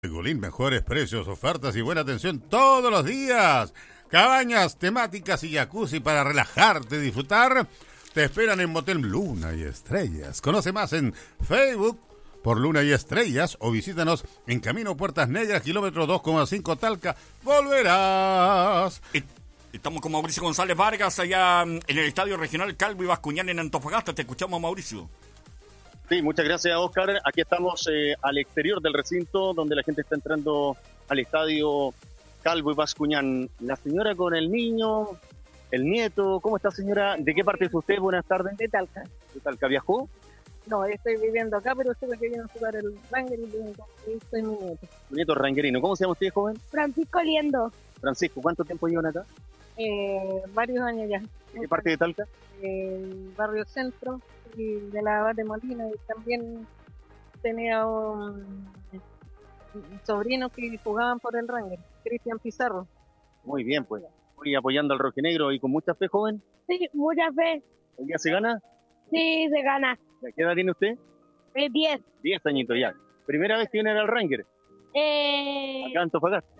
Golín, mejores precios, ofertas y buena atención todos los días. Cabañas temáticas y jacuzzi para relajarte y disfrutar. Te esperan en Motel Luna y Estrellas. Conoce más en Facebook por Luna y Estrellas o visítanos en Camino Puertas Negras, kilómetro 2,5 Talca. Volverás. Estamos con Mauricio González Vargas allá en el Estadio Regional Calvo y Bascuñán en Antofagasta. Te escuchamos, Mauricio. Sí, muchas gracias, Oscar. Aquí estamos al exterior del recinto, donde la gente está entrando al estadio Calvo y Bascuñán. La señora con el niño, el nieto. ¿Cómo está, señora? ¿De qué parte es usted? Buenas tardes. De Talca. ¿De Talca? ¿Viajó? No, estoy viviendo acá, pero estuve queriendo jugar el Ranger y soy mi nieto. Su nieto ranguerino. ¿Cómo se llama usted, joven? Francisco Liendo. Francisco. ¿Cuánto tiempo llevan acá? Varios años ya. ¿De qué parte de Talca? Barrio Centro y de la Abate Molina, y también tenía un sobrino que jugaban por el Ranger, Cristian Pizarro. Muy bien, pues. Voy apoyando al rojinegro y con mucha fe, joven. Sí, muchas veces. ¿El día se gana? Sí, se gana. ¿Qué edad tiene usted? 10. 10 añitos ya. ¿Primera vez que viene al Ranger? Acá en Antofagasta.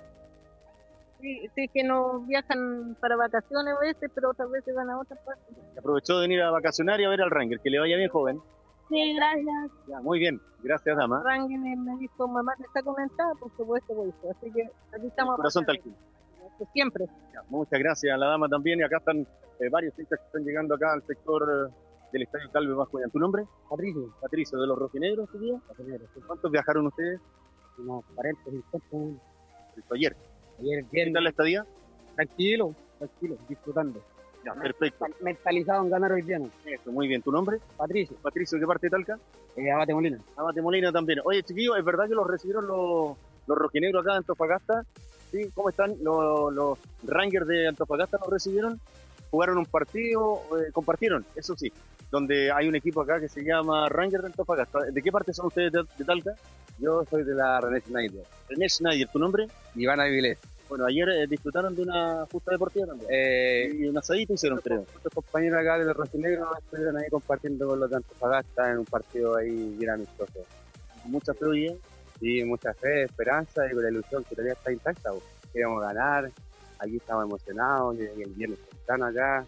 Sí, que no viajan para vacaciones a veces, pero otras veces van a otras partes. Aprovechó de venir a vacacionar y a ver al Ranger. Que le vaya bien, joven. Sí, gracias. Ya, muy bien. Gracias, dama. Ranger me dijo, mamá, te está comentada, por supuesto, pues, así que aquí estamos. Corazón talquino. Siempre. Ya, muchas gracias a la dama también. Y acá están varios hinchas que están llegando acá al sector del Estadio Calvo y Bascuñán. ¿Tu nombre? Patricio. Patricio, ¿de los rojinegros, tu día? ¿Cuántos viajaron ustedes? Unos 40, 50. Ayer. Ayer, ¿Qué tal la estadía? tranquilo, disfrutando. Ya, perfecto. Mentalizado en ganar hoy día, ¿no? Eso, muy bien. ¿Tu nombre? Patricio. Patricio, ¿de qué parte de Talca? Abate Molina. Abate Molina también. Oye, chiquillos, ¿es verdad que los recibieron los rojinegros acá de Antofagasta? ¿Sí? ¿Cómo están? Los Rangers de Antofagasta los recibieron. Jugaron un partido, compartieron, eso sí, donde hay un equipo acá que se llama Rangers de Antofagasta. ¿De qué parte son ustedes de Talca? Yo soy de la René Schneider. René Schneider, ¿tu nombre? Iván Avilés. Bueno, ayer disfrutaron de una justa deportiva también. Y un asadito hicieron, creo. Nuestros compañeros acá de los rojinegros estuvieron ahí compartiendo con los de Antofagasta en un partido ahí bien amistoso. Mucha fe hoy día. Sí, mucha fe, esperanza y con la ilusión que todavía está intacta. Queríamos ganar, aquí estamos emocionados, y el viernes temprano acá.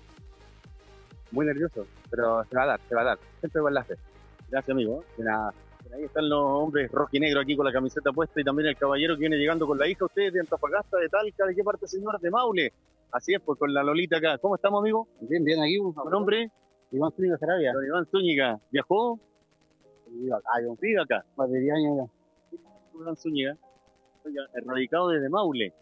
Muy nervioso, pero se va a dar. Siempre con la fe. Gracias, amigo. De nada. Ahí están los hombres rojinegros aquí con la camiseta puesta y también el caballero que viene llegando con la hija. Ustedes de Antofagasta, de Talca, ¿de qué parte, señor? De Maule. Así es, pues con la Lolita acá. ¿Cómo estamos, amigo? Bien, aquí. ¿Tu nombre? Iván Zúñiga Sarabia. Don Iván Zúñiga. ¿Viajó? Vivo acá, Vive acá. más de 10 años ya. Iván Zúñiga. Oiga, radicado desde Maule.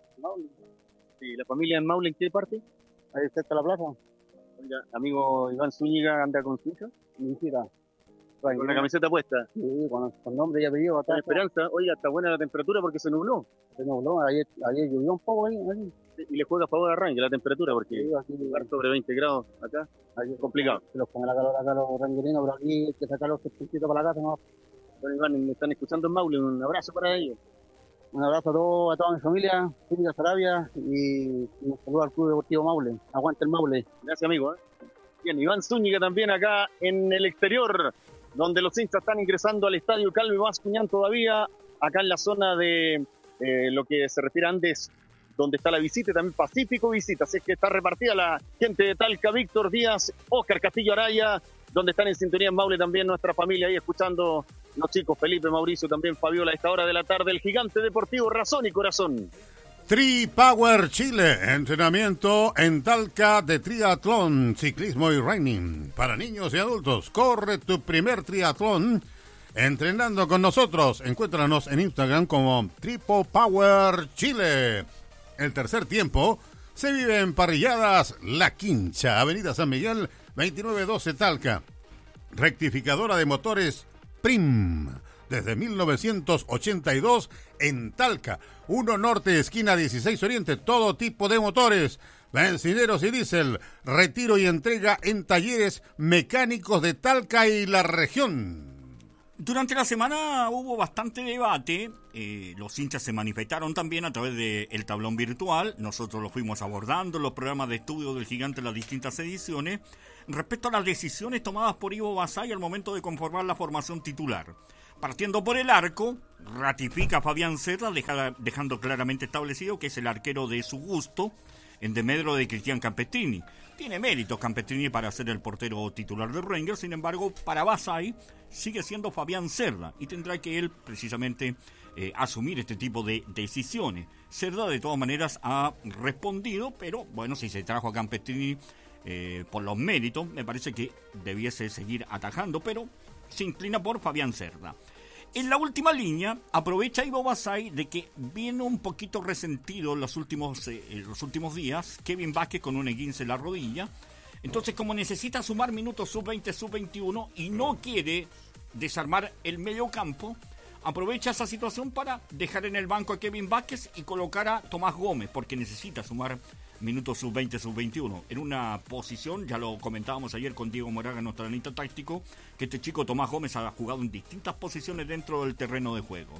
Sí, ¿la familia en Maule en qué parte? Ahí cerca de la plaza. Oiga, amigo Iván Zúñiga anda con su hija. Mi hijita. Con la camiseta puesta. Sí, con nombre y apellido. Con esperanza. Oiga, está buena la temperatura porque se nubló. Se nubló, ayer llovió un poco ahí. Y le juega a favor a Ranger la temperatura porque Sí, aquí, sobre 20 grados acá. aquí Es complicado. se los pone la calor acá los ranguerinos, pero aquí hay que sacar los pesquisitos para la casa, ¿no? Don Iván, me están escuchando en Maule. Un abrazo para ellos. Un abrazo a toda mi familia, Zúñiga Sarabia, y un saludo al Club Deportivo Maule. Aguante el Maule. Gracias, amigo. Bien, Iván Zúñiga también acá en el exterior, donde los hinchas están ingresando al Estadio Calvo y Bascuñán todavía, acá en la zona de lo que se refiere a Andes, donde está la visita, y también Pacífico Visita. Así es que está repartida la gente de Talca, Víctor Díaz, Óscar Castillo Araya, donde están en sintonía en Maule también nuestra familia ahí escuchando los chicos, Felipe, Mauricio, también Fabiola a esta hora de la tarde, el gigante deportivo Razón y Corazón. Tri-Power Chile, entrenamiento en Talca de triatlón, ciclismo y running. Para niños y adultos, corre tu primer triatlón entrenando con nosotros. Encuéntranos en Instagram como Tri-Power Chile. El tercer tiempo se vive en Parrilladas La Quincha, Avenida San Miguel, 2912 Talca. Rectificadora de motores Prim. Desde 1982 en Talca, 1 Norte, esquina 16 Oriente, todo tipo de motores, bencineros y diésel, retiro y entrega en talleres mecánicos de Talca y la región. Durante la semana hubo bastante debate, los hinchas se manifestaron también a través del tablón virtual, nosotros lo fuimos abordando en los programas de estudio del gigante en las distintas ediciones, respecto a las decisiones tomadas por Ivo Basay al momento de conformar la formación titular. Partiendo por el arco, ratifica a Fabián Cerda, dejando claramente establecido que es el arquero de su gusto, en desmedro de Cristian Campestrini. Tiene méritos Campestrini para ser el portero titular de Rangers, sin embargo, para Basay sigue siendo Fabián Cerda y tendrá que él precisamente asumir este tipo de decisiones. Cerda de todas maneras ha respondido, pero bueno, si se trajo a Campestrini por los méritos, me parece que debiese seguir atajando, pero se inclina por Fabián Cerda. En la última línea, aprovecha Ivo Basay de que viene un poquito resentido los últimos días, Kevin Vázquez con un esguince en la rodilla. Entonces, como necesita sumar minutos sub-20, sub-21 y no quiere desarmar el medio campo, aprovecha esa situación para dejar en el banco a Kevin Vázquez y colocar a Tomás Gómez, porque necesita sumar minutos sub-20, sub-21. En una posición, ya lo comentábamos ayer con Diego Moraga, nuestro analista táctico, que este chico Tomás Gómez ha jugado en distintas posiciones dentro del terreno de juego.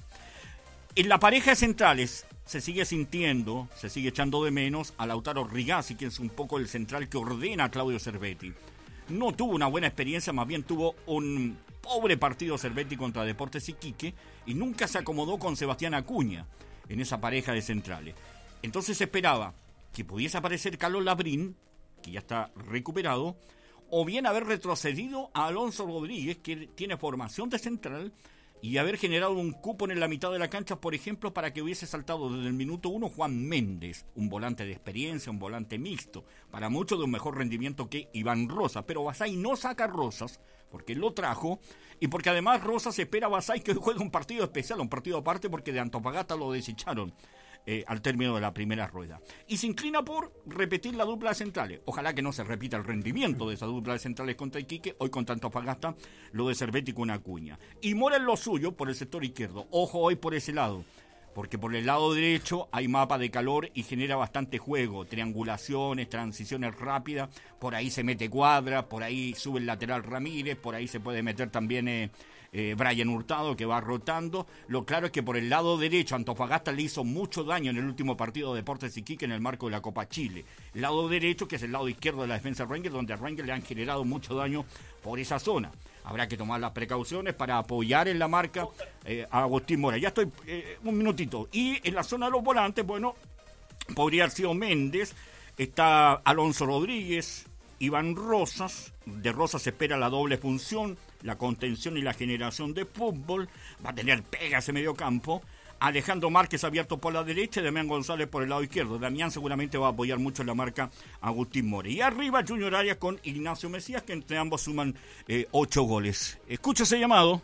En la pareja de centrales se sigue sintiendo, se sigue echando de menos a Lautaro Rigazzi, que es un poco el central que ordena a Claudio Cervetti. No tuvo una buena experiencia, más bien tuvo un pobre partido Cervetti contra Deportes Iquique y nunca se acomodó con Sebastián Acuña en esa pareja de centrales. Entonces se esperaba que pudiese aparecer Carlos Labrín, que ya está recuperado, o bien haber retrocedido a Alonso Rodríguez, que tiene formación de central, y haber generado un cupo en la mitad de la cancha, por ejemplo, para que hubiese saltado desde el minuto 1 Juan Méndez, un volante de experiencia, un volante mixto, para mucho de un mejor rendimiento que Iván Rosas. Pero Basay no saca a Rosas, porque él lo trajo, y porque además Rosas espera a Basay que juegue un partido especial, un partido aparte, porque de Antofagasta lo desecharon al término de la primera rueda. Y se inclina por repetir la dupla de centrales. Ojalá que no se repita el rendimiento de esa dupla de centrales contra Iquique, hoy contra Antofagasta, lo de Cervetti con Acuña. Y Mora en lo suyo por el sector izquierdo. Ojo hoy por ese lado, porque por el lado derecho hay mapa de calor y genera bastante juego, triangulaciones, transiciones rápidas, por ahí se mete Cuadra, por ahí sube el lateral Ramírez, por ahí se puede meter también Brian Hurtado, que va rotando. Lo claro es que por el lado derecho Antofagasta le hizo mucho daño en el último partido de Deportes Iquique en el marco de la Copa Chile. El lado derecho, que es el lado izquierdo de la defensa de Rangers, donde a Rangers le han generado mucho daño por esa zona. Habrá que tomar las precauciones para apoyar en la marca a Agustín Mora. Ya estoy, un minutito. Y en la zona de los volantes, bueno, podría haber sido Méndez, está Alonso Rodríguez, Iván Rosas. De Rosas se espera la doble función, la contención y la generación de fútbol. Va a tener pega ese medio campo. Alejandro Márquez abierto por la derecha y Damián González por el lado izquierdo. Damián seguramente va a apoyar mucho en la marca a Agustín Mora. Y arriba Junior Arias con Ignacio Mesías, que entre ambos suman 8 goles. Escucha ese llamado.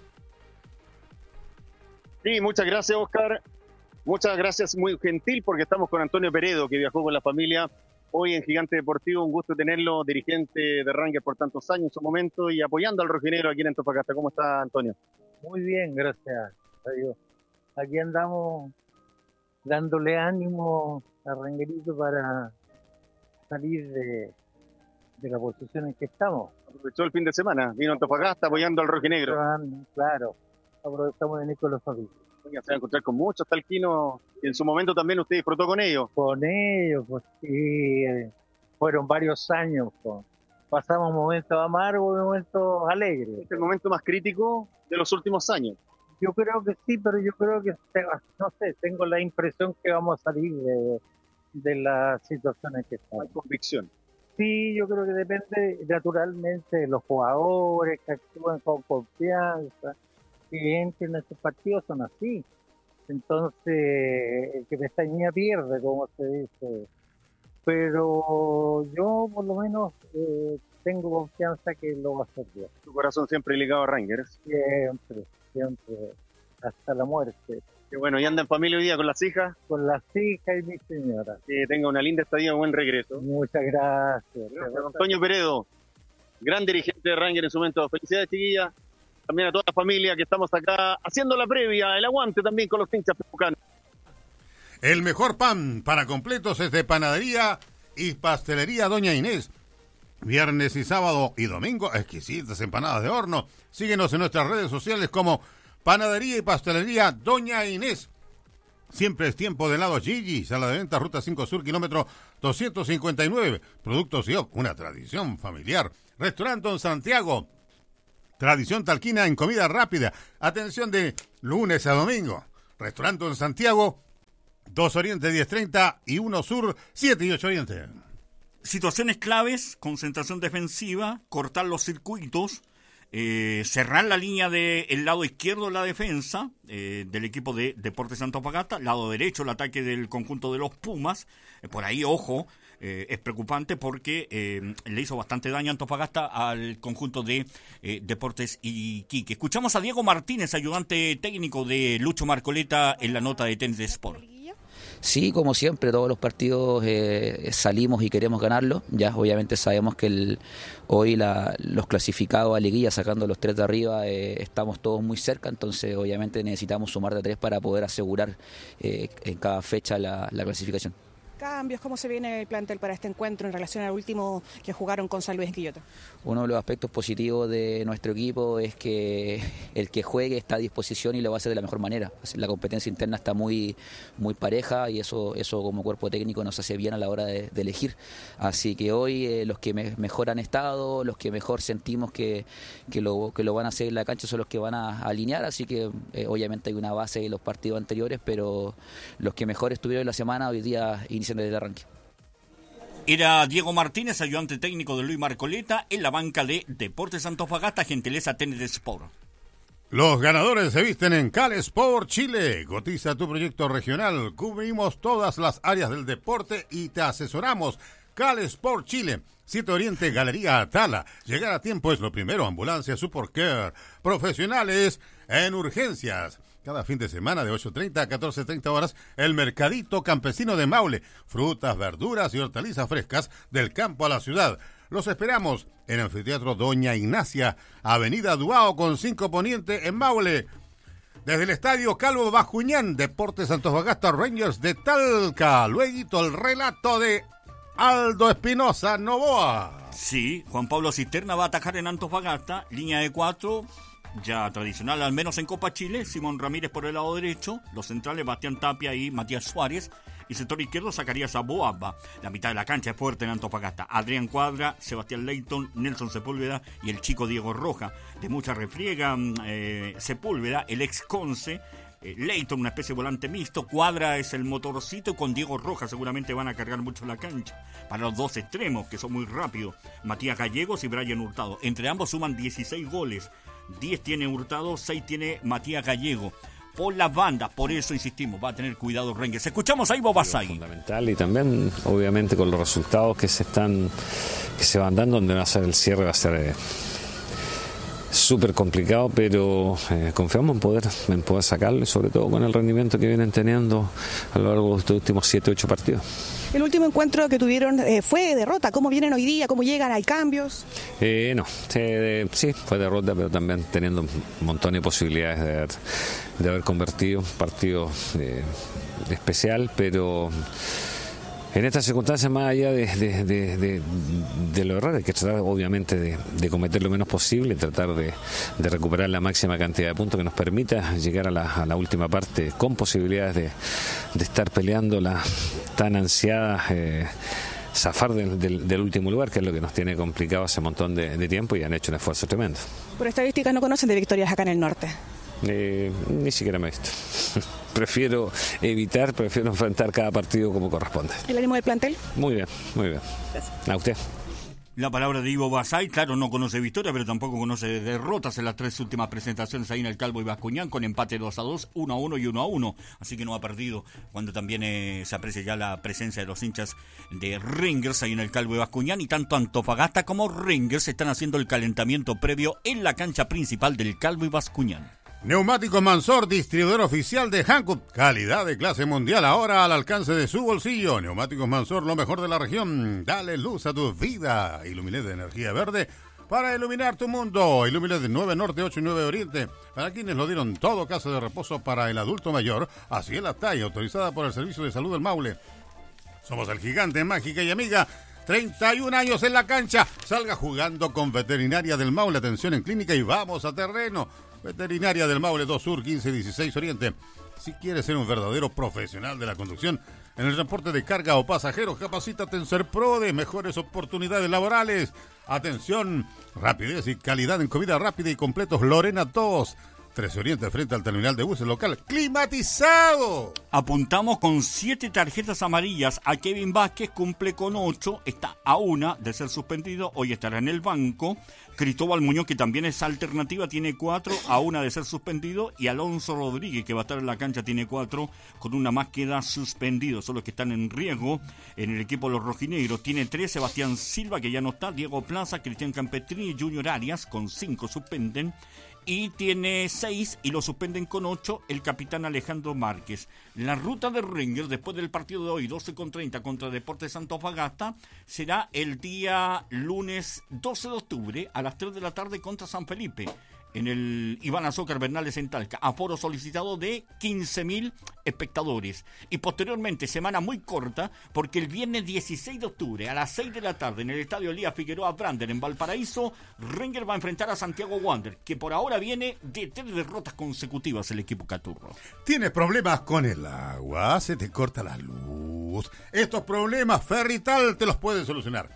Sí, muchas gracias, Oscar. Muchas gracias, muy gentil, porque estamos con Antonio Peredo, que viajó con la familia hoy en Gigante Deportivo. Un gusto tenerlo, dirigente de Rangers por tantos años en su momento y apoyando al rojinegro aquí en Antofagasta. ¿Cómo está, Antonio? Muy bien, gracias a Dios. Aquí andamos dándole ánimo a Rangerito para salir de la posición en que estamos. Aprovechó el fin de semana, vino a Antofagasta apoyando al rojinegro. Claro, aprovechamos de venir con los familias. Se va a encontrar con muchos talquinos y en su momento también usted disfrutó con ellos. Con ellos, pues sí, fueron varios años. Pues. Pasamos momentos amargos y momentos alegres. ¿Es el momento más crítico de los últimos años? Yo creo que sí, pero yo creo que, no sé, tengo la impresión que vamos a salir de las situaciones que estamos. Hay convicción. Sí, yo creo que depende naturalmente de los jugadores que actúan con confianza, que entren en estos partidos son así. Entonces, el que pestañea pierde, como se dice. Pero yo, por lo menos, tengo confianza que lo va a hacer bien. Tu corazón siempre ligado a Rangers. Siempre, hasta la muerte. Qué bueno, ¿y anda en familia hoy día con las hijas? Con las hijas y mi señora. Que tenga una linda estadía, un buen regreso. Muchas gracias. Antonio Peredo, gran dirigente de Rangers en su momento. Felicidades, chiquillas. También a toda la familia que estamos acá haciendo la previa, el aguante también con los hinchas pepucanos. El mejor pan para completos es de Panadería y Pastelería Doña Inés. Viernes y sábado y domingo, exquisitas empanadas de horno. Síguenos en nuestras redes sociales como Panadería y Pastelería Doña Inés. Siempre es tiempo de helado Gigi, sala de venta, Ruta 5 Sur, kilómetro 259. Productos IOC, una tradición familiar. Restaurante Don Santiago. Tradición talquina en comida rápida. Atención de lunes a domingo. Restaurante en Santiago, 2 Oriente 10:30 y 1 Sur 7 y 8 Oriente. Situaciones claves, concentración defensiva, cortar los circuitos, cerrar la línea del lado izquierdo de la defensa del equipo de Deportes Antofagasta, lado derecho el ataque del conjunto de los Pumas, por ahí ojo, es preocupante porque le hizo bastante daño a Antofagasta al conjunto de Deportes Iquique. Escuchamos a Diego Martínez, ayudante técnico de Lucho Marcoleta en la nota de Tenis Sport. Sí, como siempre, todos los partidos salimos y queremos ganarlos. Ya obviamente sabemos que hoy los clasificados a liguilla, sacando los 3 de arriba, estamos todos muy cerca, entonces obviamente necesitamos sumar de 3 para poder asegurar en cada fecha la clasificación. Cambios, ¿cómo se viene el plantel para este encuentro en relación al último que jugaron con San Luis en Quillota? Uno de los aspectos positivos de nuestro equipo es que el que juegue está a disposición y lo va a hacer de la mejor manera. La competencia interna está muy pareja y eso como cuerpo técnico nos hace bien a la hora de elegir. Así que hoy los que mejor han estado, los que mejor sentimos que lo van a hacer en la cancha son los que van a alinear, así que obviamente hay una base de los partidos anteriores, pero los que mejor estuvieron en la semana hoy día inician desde el arranque. Era Diego Martínez, ayudante técnico de Luis Marcoleta, en la banca de Deportes Antofagasta, gentileza Tenis Sport. Los ganadores se visten en Cal Sport Chile. Cotiza tu proyecto regional. Cubrimos todas las áreas del deporte y te asesoramos. Cal Sport Chile. 7 Oriente, Galería Atala. Llegar a tiempo es lo primero. Ambulancia Support Care. Profesionales en urgencias. Cada fin de semana de 8:30 a 14:30 horas, el Mercadito Campesino de Maule. Frutas, verduras y hortalizas frescas del campo a la ciudad. Los esperamos en Anfiteatro Doña Ignacia, Avenida Duao con 5 Poniente en Maule. Desde el Estadio Calvo Bascuñán, Deportes Antofagasta Rangers de Talca. Lueguito el relato de Aldo Espinosa Novoa. Sí, Juan Pablo Cisterna va a atajar en Antofagasta, línea de 4, ya tradicional al menos en Copa Chile. Simón Ramírez por el lado derecho, los centrales Bastián Tapia y Matías Suárez, y sector izquierdo Zacarías Aboaba. La mitad de la cancha es fuerte en Antofagasta. Adrián Cuadra, Sebastián Leighton, Nelson Sepúlveda y el chico Diego Roja. De mucha refriega, Sepúlveda, el ex Conce, Leighton, una especie de volante mixto, Cuadra es el motorcito, y con Diego Roja seguramente van a cargar mucho la cancha. Para los dos extremos, que son muy rápidos, Matías Gallegos y Brian Hurtado. Entre ambos suman 16 goles. 10 tiene Hurtado, 6 tiene Matías Gallego. Por las bandas, por eso insistimos, va a tener cuidado Rengues. Escuchamos a Ivo Basay. Fundamental, y también obviamente con los resultados que se van dando, donde va a ser el cierre, va a ser súper complicado, pero confiamos en poder sacarlo, y sobre todo con el rendimiento que vienen teniendo a lo largo de estos últimos 7-8 partidos. El último encuentro que tuvieron fue derrota. ¿Cómo vienen hoy día? ¿Cómo llegan? ¿Hay cambios? No, sí, fue derrota, pero también teniendo un montón de posibilidades de haber convertido un partido especial, pero en estas circunstancias, más allá de los errores, hay que tratar obviamente de cometer lo menos posible, tratar de recuperar la máxima cantidad de puntos que nos permita llegar a la última parte con posibilidades de estar peleando la tan ansiada zafar del último lugar, que es lo que nos tiene complicado hace un montón de tiempo, y han hecho un esfuerzo tremendo. Por estadísticas, ¿no conocen de victorias acá en el norte? Ni siquiera me he visto. Prefiero enfrentar cada partido como corresponde. ¿El ánimo del plantel? Muy bien. Gracias. A usted. La palabra de Ivo Basay, claro, no conoce victoria, pero tampoco conoce derrotas en las 3 últimas presentaciones ahí en el Calvo y Bascuñán, con empate 2-2, 1-1 y 1-1. Así que no ha perdido, cuando también se aprecia ya la presencia de los hinchas de Rangers ahí en el Calvo y Bascuñán. Y tanto Antofagasta como Rangers están haciendo el calentamiento previo en la cancha principal del Calvo y Bascuñán. Neumáticos Mansor, distribuidor oficial de Hankook. Calidad de clase mundial, ahora al alcance de su bolsillo. Neumáticos Mansor, lo mejor de la región. Dale luz a tu vida. Iluminé de energía verde para iluminar tu mundo. Iluminé de 9 Norte, 8 y 9 Oriente. Para quienes lo dieron todo, casa de reposo para el adulto mayor. Así es la talla, autorizada por el Servicio de Salud del Maule. Somos el gigante, mágica y amiga. 31 años en la cancha. Salga jugando con Veterinaria del Maule. Atención en clínica y vamos a terreno. Veterinaria del Maule, 2 Sur, 15-16 Oriente. Si quieres ser un verdadero profesional de la conducción en el transporte de carga o pasajeros, capacítate en Serprode, mejores oportunidades laborales. Atención, rapidez y calidad en comida rápida y completos Lorena 2. 13 Oriente, frente al terminal de buses local, climatizado. Apuntamos con 7 tarjetas amarillas a Kevin Vázquez, cumple con 8, está a 1 de ser suspendido, hoy estará en el banco. Cristóbal Muñoz, que también es alternativa, tiene 4, a 1 de ser suspendido. Y Alonso Rodríguez, que va a estar en la cancha, tiene 4, con una más queda suspendido. Son los que están en riesgo en el equipo de los rojinegros. Tiene 3, Sebastián Silva, que ya no está, Diego Plaza, Cristian Campestrini y Junior Arias, con 5 suspenden. Y tiene 6 y lo suspenden con 8 el capitán Alejandro Márquez. La ruta de Rangers después del partido de hoy, 12:30 contra Deportes Antofagasta, será el día lunes 12 de octubre a las 3 de la tarde contra San Felipe, en el Iván Azócar Bernales en Talca. Aforo solicitado de 15.000 espectadores. Y posteriormente, semana muy corta, porque el viernes 16 de octubre a las 6 de la tarde en el estadio Elías Figueroa Brander en Valparaíso, Rangers va a enfrentar a Santiago Wander, que por ahora viene de 3 derrotas consecutivas el equipo caturro. ¿Tienes problemas con el agua? ¿Se te corta la luz? Estos problemas Ferrital te los puede solucionar.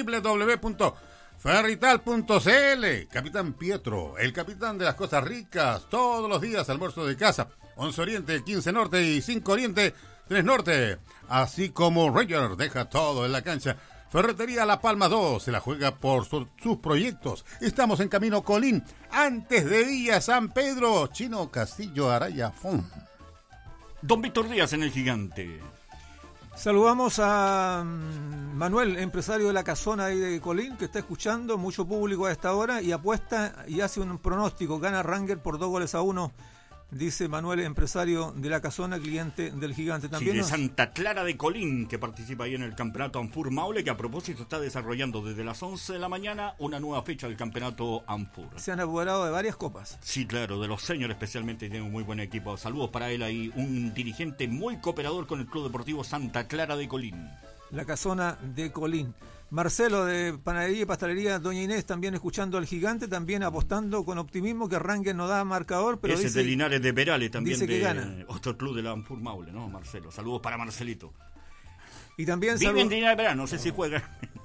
www.ferrital.cl. Capitán Pietro, el capitán de las Costas Ricas, todos los días almuerzo de casa. 11 Oriente, 15 Norte y 5 Oriente, 3 Norte. Así como Ranger deja todo en la cancha. Ferretería La Palma 2 se la juega por sus proyectos. Estamos en Camino Colín, antes de Villa San Pedro. Chino Castillo Araya Fon. Don Víctor Díaz en el Gigante. Saludamos a Manuel, empresario de la casona de Colín, que está escuchando, mucho público a esta hora, y apuesta y hace un pronóstico. Gana Rangers por 2-1, dice Manuel, empresario de la casona, cliente del Gigante. También sí, de Santa Clara de Colín, que participa ahí en el campeonato Anfur Maule, que a propósito está desarrollando desde las 11 de la mañana una nueva fecha del campeonato Anfur. Se han apoderado de varias copas. Sí, claro, de los señores especialmente, tiene un muy buen equipo. Saludos para él ahí, un dirigente muy cooperador con el Club Deportivo Santa Clara de Colín. La casona de Colín. Marcelo de Panadería y Pastelería Doña Inés, también escuchando al Gigante, también apostando con optimismo que Rangers no da marcador, pero ese dice, de Linares de Perales también, dice que de gana. Otro club de la Anfur Maule, ¿no, Marcelo? Saludos para Marcelito. Y también vive en Linares de Perales, no sé si juega.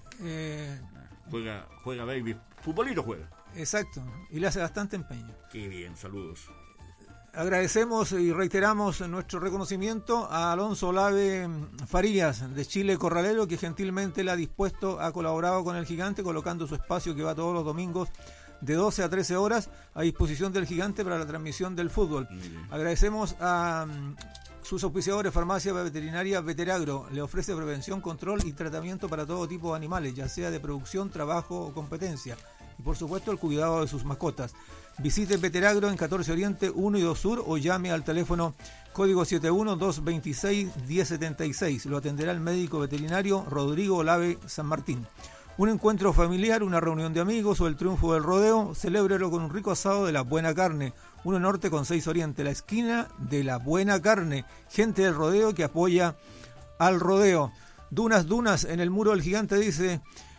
Juega baby, futbolito juega. Exacto, y le hace bastante empeño. Qué bien, saludos. Agradecemos y reiteramos nuestro reconocimiento a Alonso Olave Farías de Chile Corralero, que gentilmente le ha dispuesto, ha colaborado con el Gigante colocando su espacio que va todos los domingos de 12 a 13 horas a disposición del Gigante para la transmisión del fútbol. Agradecemos a sus auspiciadores, Farmacia Veterinaria Veteragro, le ofrece prevención, control y tratamiento para todo tipo de animales, ya sea de producción, trabajo o competencia. Y por supuesto el cuidado de sus mascotas. Visite Veteragro en 14 Oriente 1 y 2 Sur o llame al teléfono código 71-226-1076. Lo atenderá el médico veterinario Rodrigo Olave San Martín. Un encuentro familiar, una reunión de amigos o el triunfo del rodeo, celébrelo con un rico asado de La Buena Carne. 1 Norte con 6 Oriente, la esquina de La Buena Carne. Gente del rodeo que apoya al rodeo. Dunas en el muro del Gigante dice...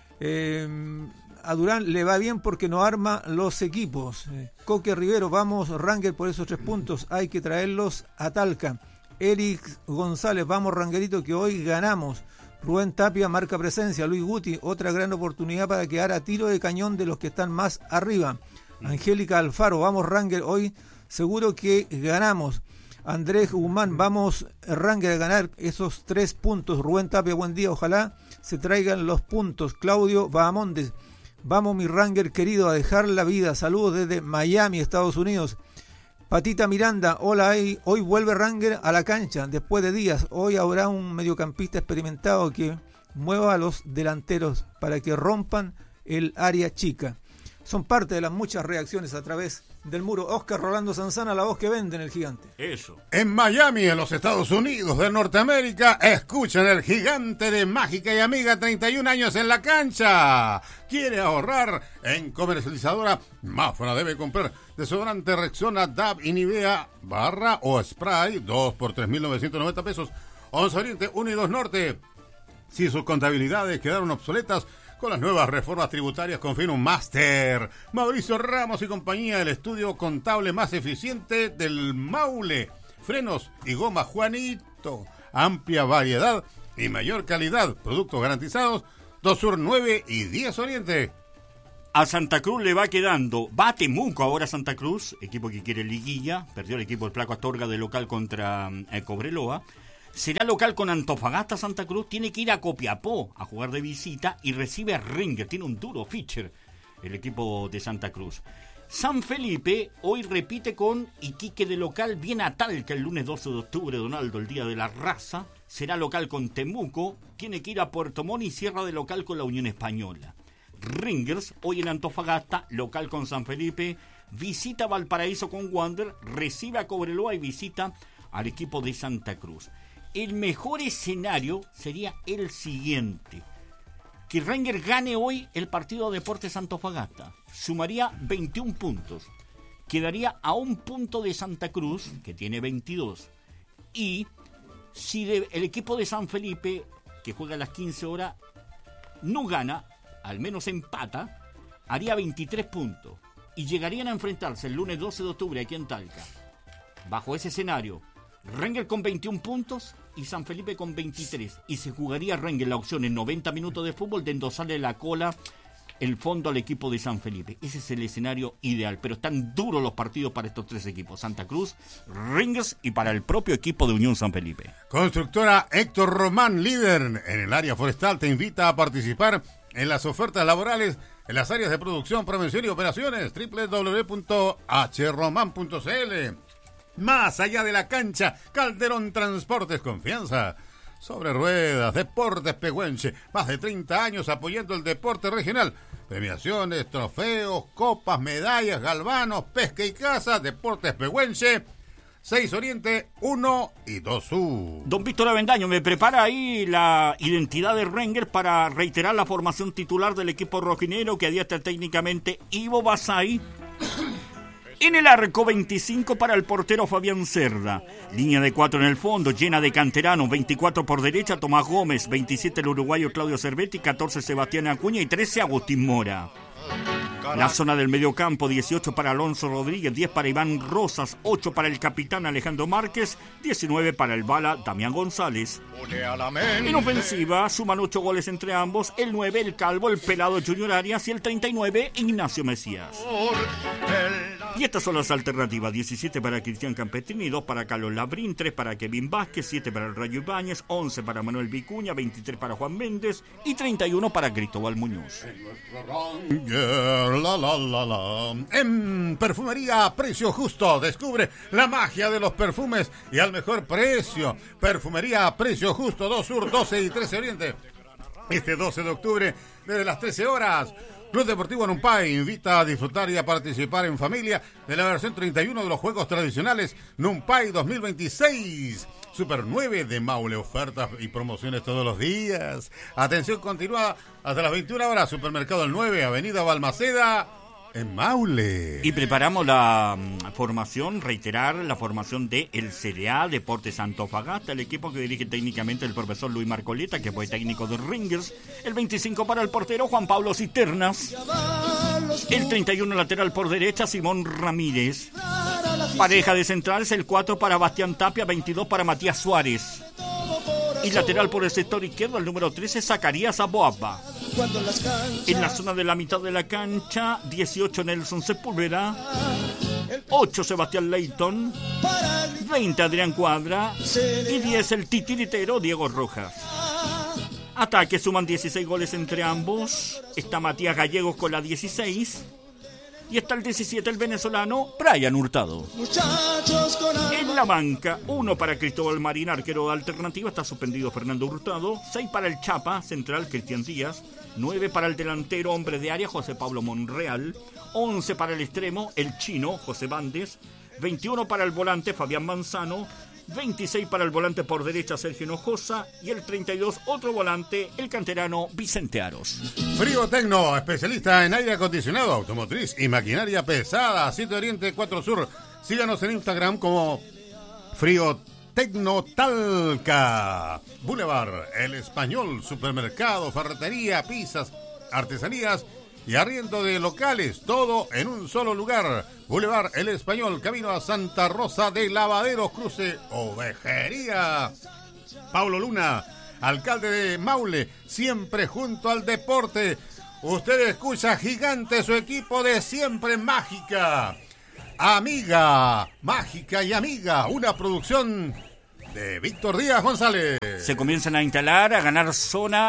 a Durán le va bien porque no arma los equipos. Coque Rivero, vamos Rangers por esos 3 puntos, hay que traerlos a Talca. Eric González, vamos Rangerito que hoy ganamos. Rubén Tapia marca presencia. Luis Guti, otra gran oportunidad para quedar a tiro de cañón de los que están más arriba. Angélica Alfaro, vamos Rangers hoy seguro que ganamos. Andrés Guzmán, vamos Rangers a ganar esos 3 puntos. Rubén Tapia, buen día, ojalá se traigan los puntos. Claudio Bahamondes, vamos mi Ranger querido a dejar la vida. Saludos desde Miami, Estados Unidos. Patita Miranda, hola, hoy vuelve Ranger a la cancha después de días. Hoy habrá un mediocampista experimentado que mueva a los delanteros para que rompan el área chica. Son parte de las muchas reacciones a través del muro. Oscar Rolando Sanzana, la voz que vende en el Gigante. Eso. En Miami, en los Estados Unidos de Norteamérica, escuchan el Gigante de Mágica y Amiga, 31 años en la cancha. ¿Quiere ahorrar? En Comercializadora Mafra debe comprar desodorante Rexona, DAB y Nivea barra o spray, 2 por 3.990 pesos. 11 Oriente, 1 y 2 Norte. Si sus contabilidades quedaron obsoletas, con las nuevas reformas tributarias confía un máster. Mauricio Ramos y compañía, el estudio contable más eficiente del Maule. frenos y goma Juanito. Amplia variedad y mayor calidad. Productos garantizados. 2 Sur 9 y 10 Oriente. A Santa Cruz le va quedando. Va a Temuco ahora Santa Cruz, equipo que quiere liguilla. Perdió el equipo del Flaco Astorga de local contra Cobreloa. Será local con Antofagasta Santa Cruz. Tiene que ir a Copiapó a jugar de visita y recibe a Rangers. Tiene un duro pitcher el equipo de Santa Cruz. San Felipe hoy repite con Iquique de local. Viene a Talca el lunes 12 de octubre, Donaldo, el día de la raza. Será local con Temuco. Tiene que ir a Puerto Montt y cierra de local con la Unión Española. Rangers hoy en Antofagasta, local con San Felipe. Visita Valparaíso con Wander. Recibe a Cobreloa y visita al equipo de Santa Cruz. El mejor escenario sería el siguiente: que Rangers gane hoy el partido de Deportes Antofagasta. Sumaría 21 puntos. Quedaría a 1 punto de Santa Cruz, que tiene 22. Y si el equipo de San Felipe, que juega a las 15 horas, no gana, al menos empata, haría 23 puntos. Y llegarían a enfrentarse el lunes 12 de octubre aquí en Talca. Bajo ese escenario, Rangers con 21 puntos y San Felipe con 23. Y se jugaría Rangers la opción en 90 minutos de fútbol de endosarle la cola, el fondo al equipo de San Felipe. Ese es el escenario ideal. Pero están duros los partidos para estos 3 equipos: Santa Cruz, Rangers y para el propio equipo de Unión San Felipe. Constructora Héctor Román, líder en el área forestal, te invita a participar en las ofertas laborales en las áreas de producción, prevención y operaciones. www.hromán.cl. Más allá de la cancha, Calderón Transportes, confianza sobre ruedas. Deportes Pehuenche, más de 30 años apoyando el deporte regional. Premiaciones, trofeos, copas, medallas, galvanos, pesca y caza. Deportes Pehuenche, 6 Oriente, 1 y 2 Sur. Don Víctor Avendaño, me prepara ahí la identidad de Rangers para reiterar la formación titular del equipo rojinero, que adiestra técnicamente Ivo Basay. En el arco, 25 para el portero Fabián Cerda. Línea de 4 en el fondo, llena de canteranos. 24 por derecha, Tomás Gómez. 27 el uruguayo Claudio Cervetti. 14 Sebastián Acuña y 13 Agustín Mora. La zona del mediocampo, 18 para Alonso Rodríguez, 10 para Iván Rosas, 8 para el capitán Alejandro Márquez, 19 para el bala Damián González. En ofensiva suman 8 goles entre ambos: el 9, el calvo, el pelado Junior Arias, y el 39, Ignacio Mesías. Y estas son las alternativas: 17 para Cristian Campestrini, 2 para Carlos Labrín, 3 para Kevin Vázquez, 7 para el Rayo Ibáñez, 11 para Manuel Vicuña, 23 para Juan Méndez y 31 para Cristóbal Muñoz. En Perfumería Precio Justo, descubre la magia de los perfumes y al mejor precio. Perfumería Precio Justo, 2 Sur, 12 y 13 Oriente. Este 12 de octubre, desde las 13 horas, Club Deportivo Numpay invita a disfrutar y a participar en familia de la versión 31 de los Juegos Tradicionales Numpay 2026. Super 9 de Maule, ofertas y promociones todos los días. Atención continuada hasta las 21 horas. Supermercado El 9, Avenida Balmaceda, en Maule. Y preparamos la formación, reiterar la formación de el CDA Deportes Antofagasta, el equipo que dirige técnicamente el profesor Luis Marcoleta, que fue técnico de Rangers. El 25 para el portero Juan Pablo Cisternas. El 31 lateral por derecha Simón Ramírez. Pareja de centrales, el 4 para Bastián Tapia, 22 para Matías Suárez. Y lateral por el sector izquierdo, el número 13, Zacarías Aboaba. En la zona de la mitad de la cancha, 18 Nelson Sepúlveda, 8 Sebastián Leighton, 20 Adrián Cuadra y 10 el titiritero Diego Rojas. Ataque, suman 16 goles entre ambos. Está Matías Gallegos con la 16. Y está el 17, el venezolano Brian Hurtado. En la banca, 1 para Cristóbal Marín, arquero de alternativa, está suspendido Fernando Hurtado. 6 para el Chapa, central Cristian Díaz. 9 para el delantero, hombre de área, José Pablo Monreal. 11 para el extremo, el chino, José Bández. 21 para el volante, Fabián Manzano. 26 para el volante por derecha, Sergio Hinojosa. Y el 32, otro volante, el canterano Vicente Aros. Frío Tecno, especialista en aire acondicionado, automotriz y maquinaria pesada. 7 Oriente, 4 Sur. Síganos en Instagram como Frío Tecno Talca. Boulevard El Español, supermercado, ferretería, pizzas, artesanías y arriendo de locales, todo en un solo lugar. Boulevard El Español, camino a Santa Rosa de Lavaderos, cruce Ovejería. Paulo Luna, alcalde de Maule, siempre junto al deporte. Usted escucha Gigante, su equipo de siempre mágica. Amiga, mágica y amiga, una producción de Víctor Díaz González. Se comienzan a instalar, a ganar zona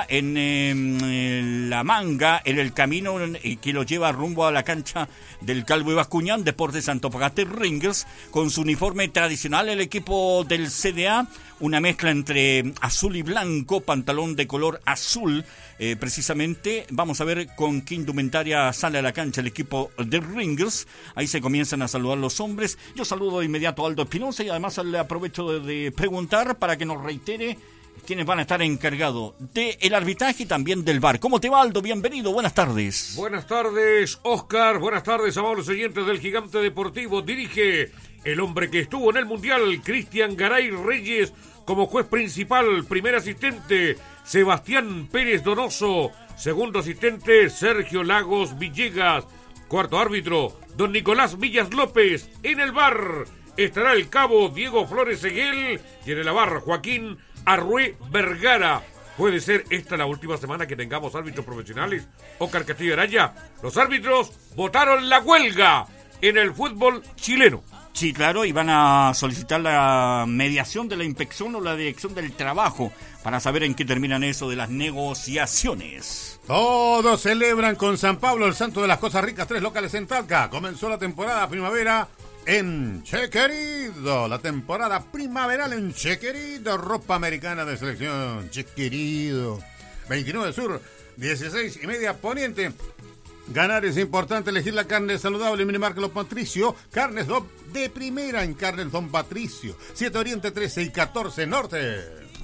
en La Manga, en el camino que lo lleva rumbo a la cancha del Calvo y Bascuñán, Deportes Antofagasta Ringers, con su uniforme tradicional, el equipo del CDA, una mezcla entre azul y blanco, pantalón de color azul, precisamente. Vamos a ver con qué indumentaria sale a la cancha el equipo de Ringers. Ahí se comienzan a saludar los hombres. Yo saludo de inmediato a Aldo Espinosa y además le aprovecho de preguntar para que nos reitere quienes van a estar encargados del arbitraje y también del VAR. ¿Cómo te va, Aldo? Bienvenido, buenas tardes. Buenas tardes, Oscar. Buenas tardes, amables oyentes del Gigante Deportivo. Dirige el hombre que estuvo en el Mundial, Cristian Garay Reyes, como juez principal. Primer asistente, Sebastián Pérez Donoso. Segundo asistente, Sergio Lagos Villegas. Cuarto árbitro, don Nicolás Villas López. En el VAR estará el cabo Diego Flores Seguel y en el VAR Joaquín Arrué Vergara. Puede ser esta la última semana que tengamos árbitros profesionales. Oscar Castillo Araya, los árbitros votaron la huelga en el fútbol chileno. Sí, claro, y van a solicitar la mediación de la inspección o la dirección del trabajo para saber en qué terminan eso de las negociaciones. Todos celebran con San Pablo, el santo de las cosas ricas, 3 locales en Talca. Comenzó la temporada primavera en Che Querido, la temporada primaveral en Che Querido, ropa americana de selección, Che Querido. 29 Sur, 16 y media Poniente. Ganar es importante, elegir la carne saludable, Minimarket Don Patricio, carnes de primera en Carnes Don Patricio, 7 Oriente, 13 y 14 Norte.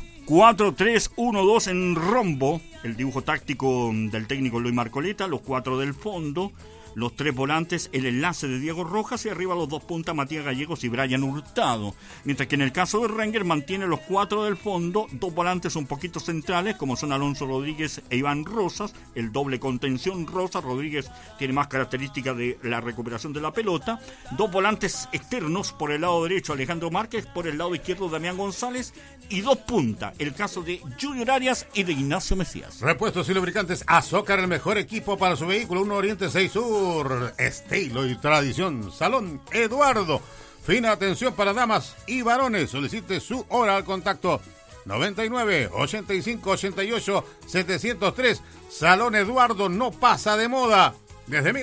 4-3-1-2 en rombo, el dibujo táctico del técnico Luis Marcoleta, los 4 del fondo, los 3 volantes, el enlace de Diego Rojas y arriba los 2 puntas, Matías Gallegos y Brian Hurtado. Mientras que en el caso de Ranger mantiene los 4 del fondo, 2 volantes un poquito centrales como son Alonso Rodríguez e Iván Rosas, el doble contención Rosas, Rodríguez tiene más características de la recuperación de la pelota, 2 volantes externos, por el lado derecho Alejandro Márquez, por el lado izquierdo Damián González y 2 puntas, el caso de Junior Arias y de Ignacio Mesías. Repuestos y lubricantes Azócar, el mejor equipo para su vehículo, 1 Oriente 6 Sur. Estilo y tradición, Salón Eduardo. Fina atención para damas y varones. Solicite su hora al contacto 99 85 88 703. Salón Eduardo no pasa de moda desde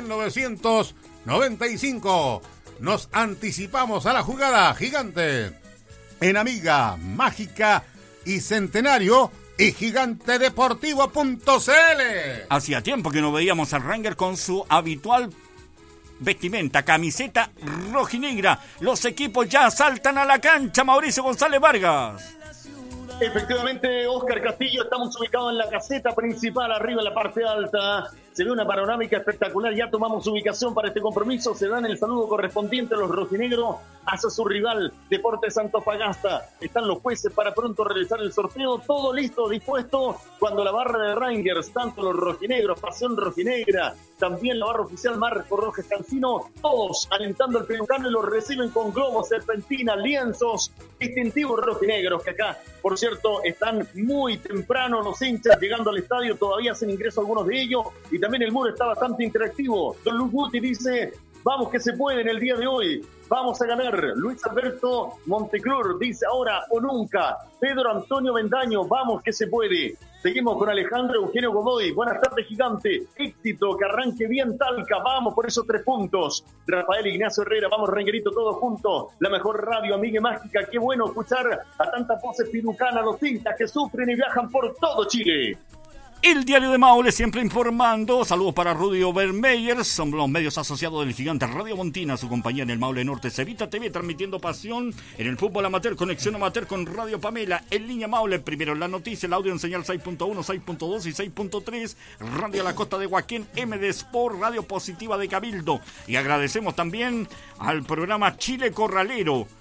1995. Nos anticipamos a la jugada Gigante en Amiga, Mágica y Centenario y gigantedeportivo.cl. Hacía tiempo que no veíamos al Ranger con su habitual vestimenta, camiseta rojinegra. Los equipos ya saltan a la cancha. Mauricio González Vargas. Efectivamente, Oscar Castillo, estamos ubicados en la caseta principal, arriba en la parte alta. Se ve una panorámica espectacular, ya tomamos ubicación para este compromiso. Se dan el saludo correspondiente a los rojinegros hacia su rival, Deportes Antofagasta. Están los jueces para pronto realizar el sorteo, todo listo, dispuesto. Cuando la barra de Rangers, tanto los rojinegros, Pasión Rojinegra, también la barra oficial Marco Rojas Cancino, todos alentando al pelucano y los reciben con globos, serpentinas, lienzos, distintivos rojinegros, que acá, por cierto, están muy temprano los hinchas llegando al estadio, todavía hacen ingreso algunos de ellos, y también el muro está bastante interactivo. Don Luis Guti dice, vamos que se puede en el día de hoy, vamos a ganar. Luis Alberto Monteclur dice, ahora o nunca. Pedro Antonio Bendaño, vamos que se puede. Seguimos con Alejandro Eugenio Godoy. Buenas tardes, Gigante. Éxito, que arranque bien Talca. Vamos por esos 3 puntos. Rafael Ignacio Herrera, vamos Renguerito, todos juntos. La mejor radio, amiga mágica. Qué bueno escuchar a tantas voces pirucanas, los tintas que sufren y viajan por todo Chile. El Diario de Maule siempre informando. Saludos para Rudy Obermeyer. Son los medios asociados del Gigante Radio Montina, su compañía en el Maule Norte. Cevita TV transmitiendo pasión en el fútbol amateur. Conexión amateur con Radio Pamela. En línea Maule, primero en la noticia, el audio en señal 6.1, 6.2 y 6.3. Radio a la Costa de Joaquín, MD Sport, Radio Positiva de Cabildo. Y agradecemos también al programa Chile Corralero,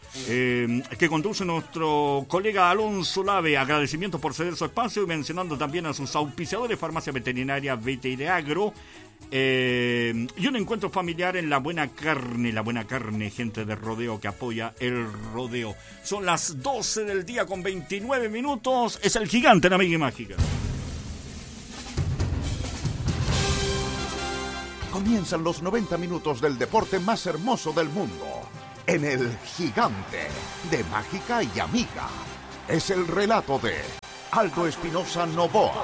que conduce nuestro colega Alonso Lave. Agradecimientos por ceder su espacio y mencionando también a sus auspiciadores, Farmacia Veterinaria Veteriagro, y un encuentro familiar en La Buena Carne, gente de rodeo que apoya el rodeo. Son las 12 del día con 29 minutos. Es el Gigante en Amiga y Mágica. Comienzan los 90 minutos del deporte más hermoso del mundo. En el Gigante de Mágica y Amiga. Es el relato de Aldo Espinosa Novoa.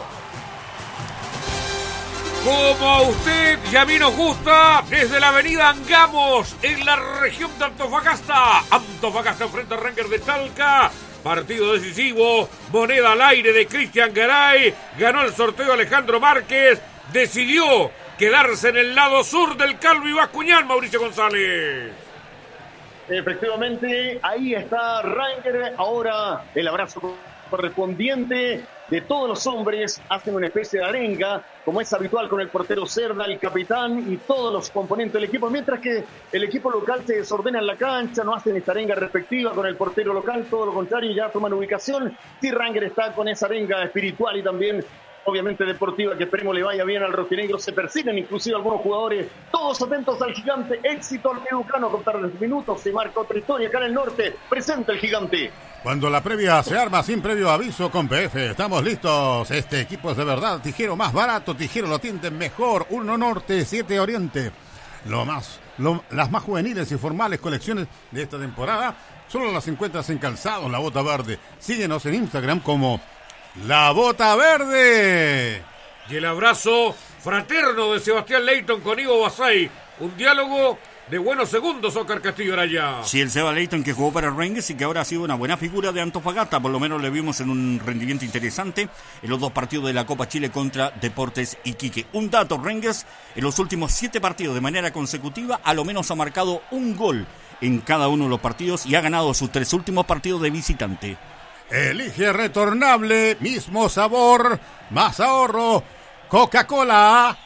Como a usted y a mí nos gusta, desde la avenida Angamos, en la región de Antofagasta. Antofagasta enfrenta a Rangers de Talca. Partido decisivo, moneda al aire de Cristian Garay. Ganó el sorteo Alejandro Márquez. Decidió quedarse en el lado sur del Calvi Bascuñán, Mauricio González. Efectivamente, ahí está Ranger. Ahora el abrazo correspondiente de todos los hombres. Hacen una especie de arenga, como es habitual con el portero Cerda, el capitán y todos los componentes del equipo. Mientras que el equipo local se desordena en la cancha, no hacen esta arenga respectiva con el portero local. Todo lo contrario, ya toman ubicación. Sí, Ranger está con esa arenga espiritual y también obviamente deportiva, que esperemos le vaya bien al rojinegro. Se persiguen inclusive algunos jugadores, todos atentos al Gigante. Éxito al Meucano, a contar los minutos, se marca otra historia acá en el norte. Presenta el Gigante. Cuando la previa se arma sin previo aviso con PF, estamos listos. Este equipo es de verdad Tijero más barato, Tijero lo tienden mejor. 1 Norte, 7 Oriente. Las más juveniles y formales colecciones de esta temporada solo las encuentras en Calzados La Bota Verde. Síguenos en Instagram como La Bota Verde. Y el abrazo fraterno de Sebastián Leighton con Ivo Basay. Un diálogo de buenos segundos, Óscar Castillo Araya. Sí, el Seba Leighton que jugó para Rangers y que ahora ha sido una buena figura de Antofagasta. Por lo menos le vimos en un rendimiento interesante en los 2 partidos de la Copa Chile contra Deportes Iquique. Un dato, Rangers en los últimos 7 partidos de manera consecutiva a lo menos ha marcado un gol en cada uno de los partidos y ha ganado sus 3 últimos partidos de visitante. Elige retornable, mismo sabor, más ahorro, Coca-Cola,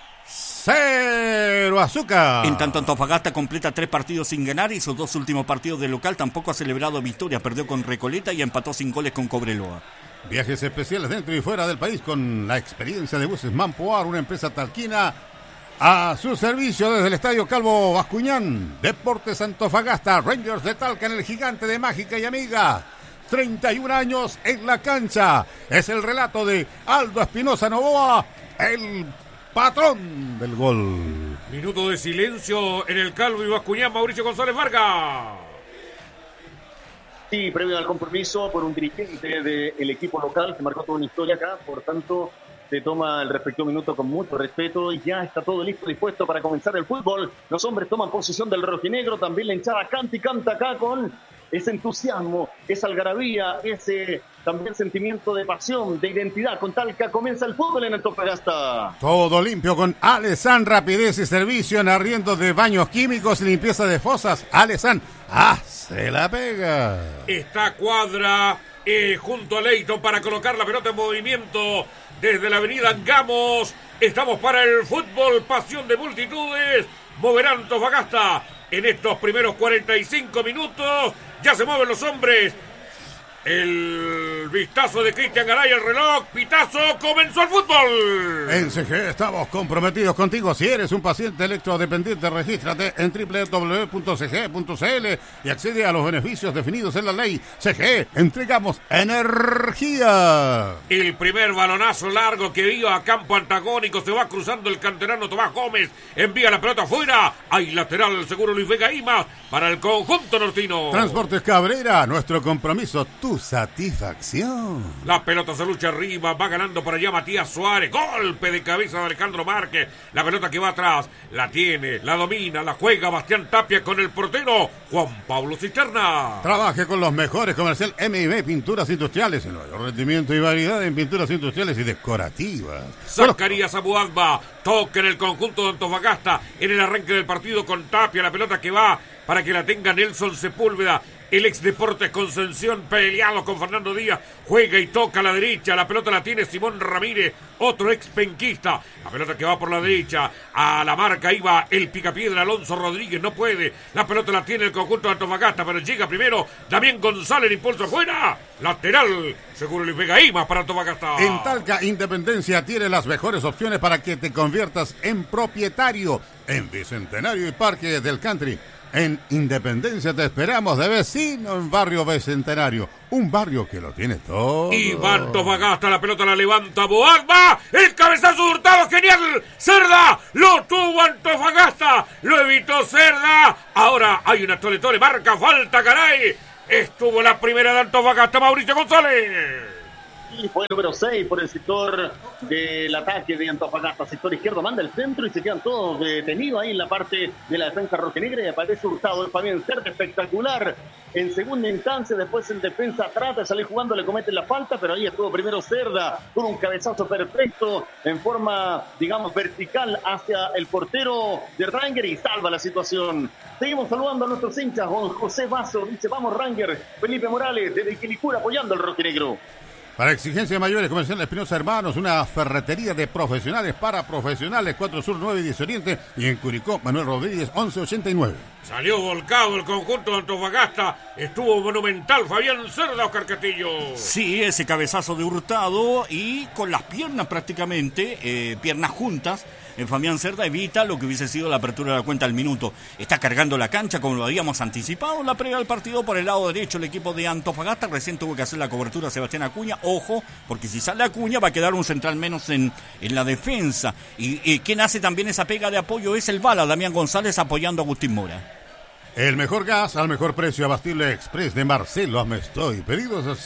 0 azúcar. En tanto, Antofagasta completa 3 partidos sin ganar y sus 2 últimos partidos de local tampoco ha celebrado victoria. Perdió con Recoleta y empató sin goles con Cobreloa. Viajes especiales dentro y fuera del país con la experiencia de Buses Mampoar, una empresa talquina a su servicio desde el Estadio Calvo Bascuñán. Deportes Antofagasta, Rangers de Talca en el Gigante de Mágica y Amiga. 31 años en la cancha. Es el relato de Aldo Espinosa Novoa, el patrón del gol. Minuto de silencio en el Calvo y Bascuñán, Mauricio González Vargas. Sí, previo al compromiso por un dirigente del equipo local que marcó toda una historia acá, por tanto se toma el respectivo minuto con mucho respeto y ya está todo listo, dispuesto para comenzar el fútbol. Los hombres toman posesión del rojinegro, también la hinchada canta y canta acá con ese entusiasmo, esa algarabía, ese también sentimiento de pasión, de identidad. Con Talca comienza el fútbol en Antofagasta. Todo limpio con Alesan, rapidez y servicio en arriendos de baños químicos y limpieza de fosas. Alesan, se la pega. Está Cuadra junto a Leighton para colocar la pelota en movimiento desde la avenida Angamos. Estamos para el fútbol, pasión de multitudes. Moverá Antofagasta en estos primeros 45 minutos. Ya se mueven los hombres. El vistazo de Cristian Garay al reloj. Pitazo, comenzó el fútbol. En CG estamos comprometidos contigo. Si eres un paciente electrodependiente, regístrate en www.cg.cl y accede a los beneficios definidos en la ley. CG, entregamos energía. El primer balonazo largo que iba a campo antagónico. Se va cruzando el canterano Tomás Gómez. Envía la pelota afuera. Hay lateral seguro Luis Vega Imas para el conjunto nortino. Transportes Cabrera, nuestro compromiso, tu satisfacción. La pelota se lucha arriba, va ganando por allá Matías Suárez. Golpe de cabeza de Alejandro Márquez. La pelota que va atrás, la tiene, la domina, la juega Bastián Tapia con el portero Juan Pablo Cisterna. Trabaje con los mejores comercial M&B Pinturas Industriales. El mayor rendimiento y variedad en pinturas industriales y decorativas. Zacarías Abuadba toca en el conjunto de Antofagasta en el arranque del partido con Tapia. La pelota que va para que la tenga Nelson Sepúlveda. el ex Deportes Concepción, peleado con Fernando Díaz, juega y toca a la derecha, la pelota la tiene Simón Ramírez, otro ex penquista, la pelota que va por la derecha, a la marca iba el picapiedra Alonso Rodríguez, no puede, la pelota la tiene el conjunto de Antofagasta, pero llega primero Damián González, impulso afuera, lateral, seguro le pega Ima para Antofagasta. En Talca, Independencia tiene las mejores opciones para que te conviertas en propietario en Bicentenario y Parque del Country. En Independencia te esperamos de vecino en Barrio Bicentenario, un barrio que lo tiene todo. Y va Antofagasta, la pelota la levanta Boagba, el cabezazo de Hurtado, genial, Cerda, lo tuvo Antofagasta, lo evitó Cerda, ahora hay una tole, marca falta, caray, estuvo la primera de Antofagasta, Mauricio González. Y fue el número 6 por el sector del ataque de Antofagasta, sector izquierdo, manda el centro y se quedan todos detenidos ahí en la parte de la defensa rojinegra y aparece Hurtado, el Fabián Cerda, espectacular. En segunda instancia, después en defensa trata de salir jugando, le cometen la falta, pero ahí estuvo primero Cerda con un cabezazo perfecto en forma, digamos, vertical hacia el portero de Ranger y salva la situación. Seguimos saludando a nuestros hinchas, con José Vaso, dice vamos Ranger, Felipe Morales desde Quilicura apoyando al rojinegro. Para exigencias mayores, Comercial Espinosa Hermanos, una ferretería de profesionales para profesionales, 4 Sur, 9 y 10 Oriente, y en Curicó, Manuel Rodríguez, 1189. Salió volcado el conjunto de Antofagasta, estuvo monumental Fabián Cerda, Oscar Castillo. Sí, ese cabezazo de Hurtado y con las piernas prácticamente, piernas juntas, Fabián Cerda evita lo que hubiese sido la apertura de la cuenta al minuto. Está cargando la cancha como lo habíamos anticipado. La previa del partido por el lado derecho el equipo de Antofagasta. Recién tuvo que hacer la cobertura Sebastián Acuña. Ojo, porque si sale Acuña va a quedar un central menos en la defensa. Y quien hace también esa pega de apoyo es el bala, Damián González, apoyando a Agustín Mora. El mejor gas al mejor precio, Abastible Express de Marcelo Amestoy. Pedidos al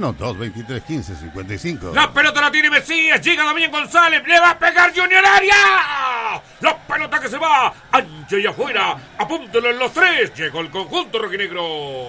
71-223-1555. La pelota la tiene Mesías, llega Damián González, le va a pegar Junior Arias. La pelota que se va, ancha y afuera, apúntelo en los tres, llegó el conjunto rojinegro.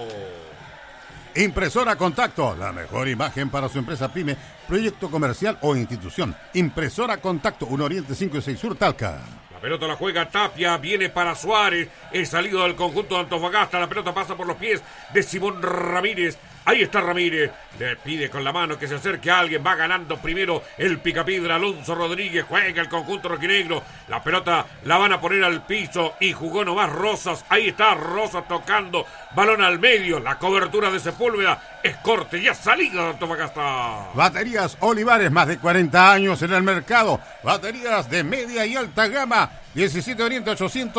Impresora Contacto, la mejor imagen para su empresa pyme, proyecto comercial o institución. Impresora Contacto, 1 Oriente 5 y 6 Sur, Talca. La pelota la juega Tapia, viene para Suárez, el salido del conjunto de Antofagasta, la pelota pasa por los pies de Simón Ramírez. Ahí está Ramírez, le pide con la mano que se acerque a alguien, va ganando primero el picapiedra Alonso Rodríguez, juega el conjunto rojinegro, la pelota la van a poner al piso y jugó nomás Rosas, ahí está Rosas tocando, balón al medio, la cobertura de Sepúlveda, es corte, ya salida de Antofagasta. Baterías Olivares, más de 40 años en el mercado, baterías de media y alta gama, 17 Oriente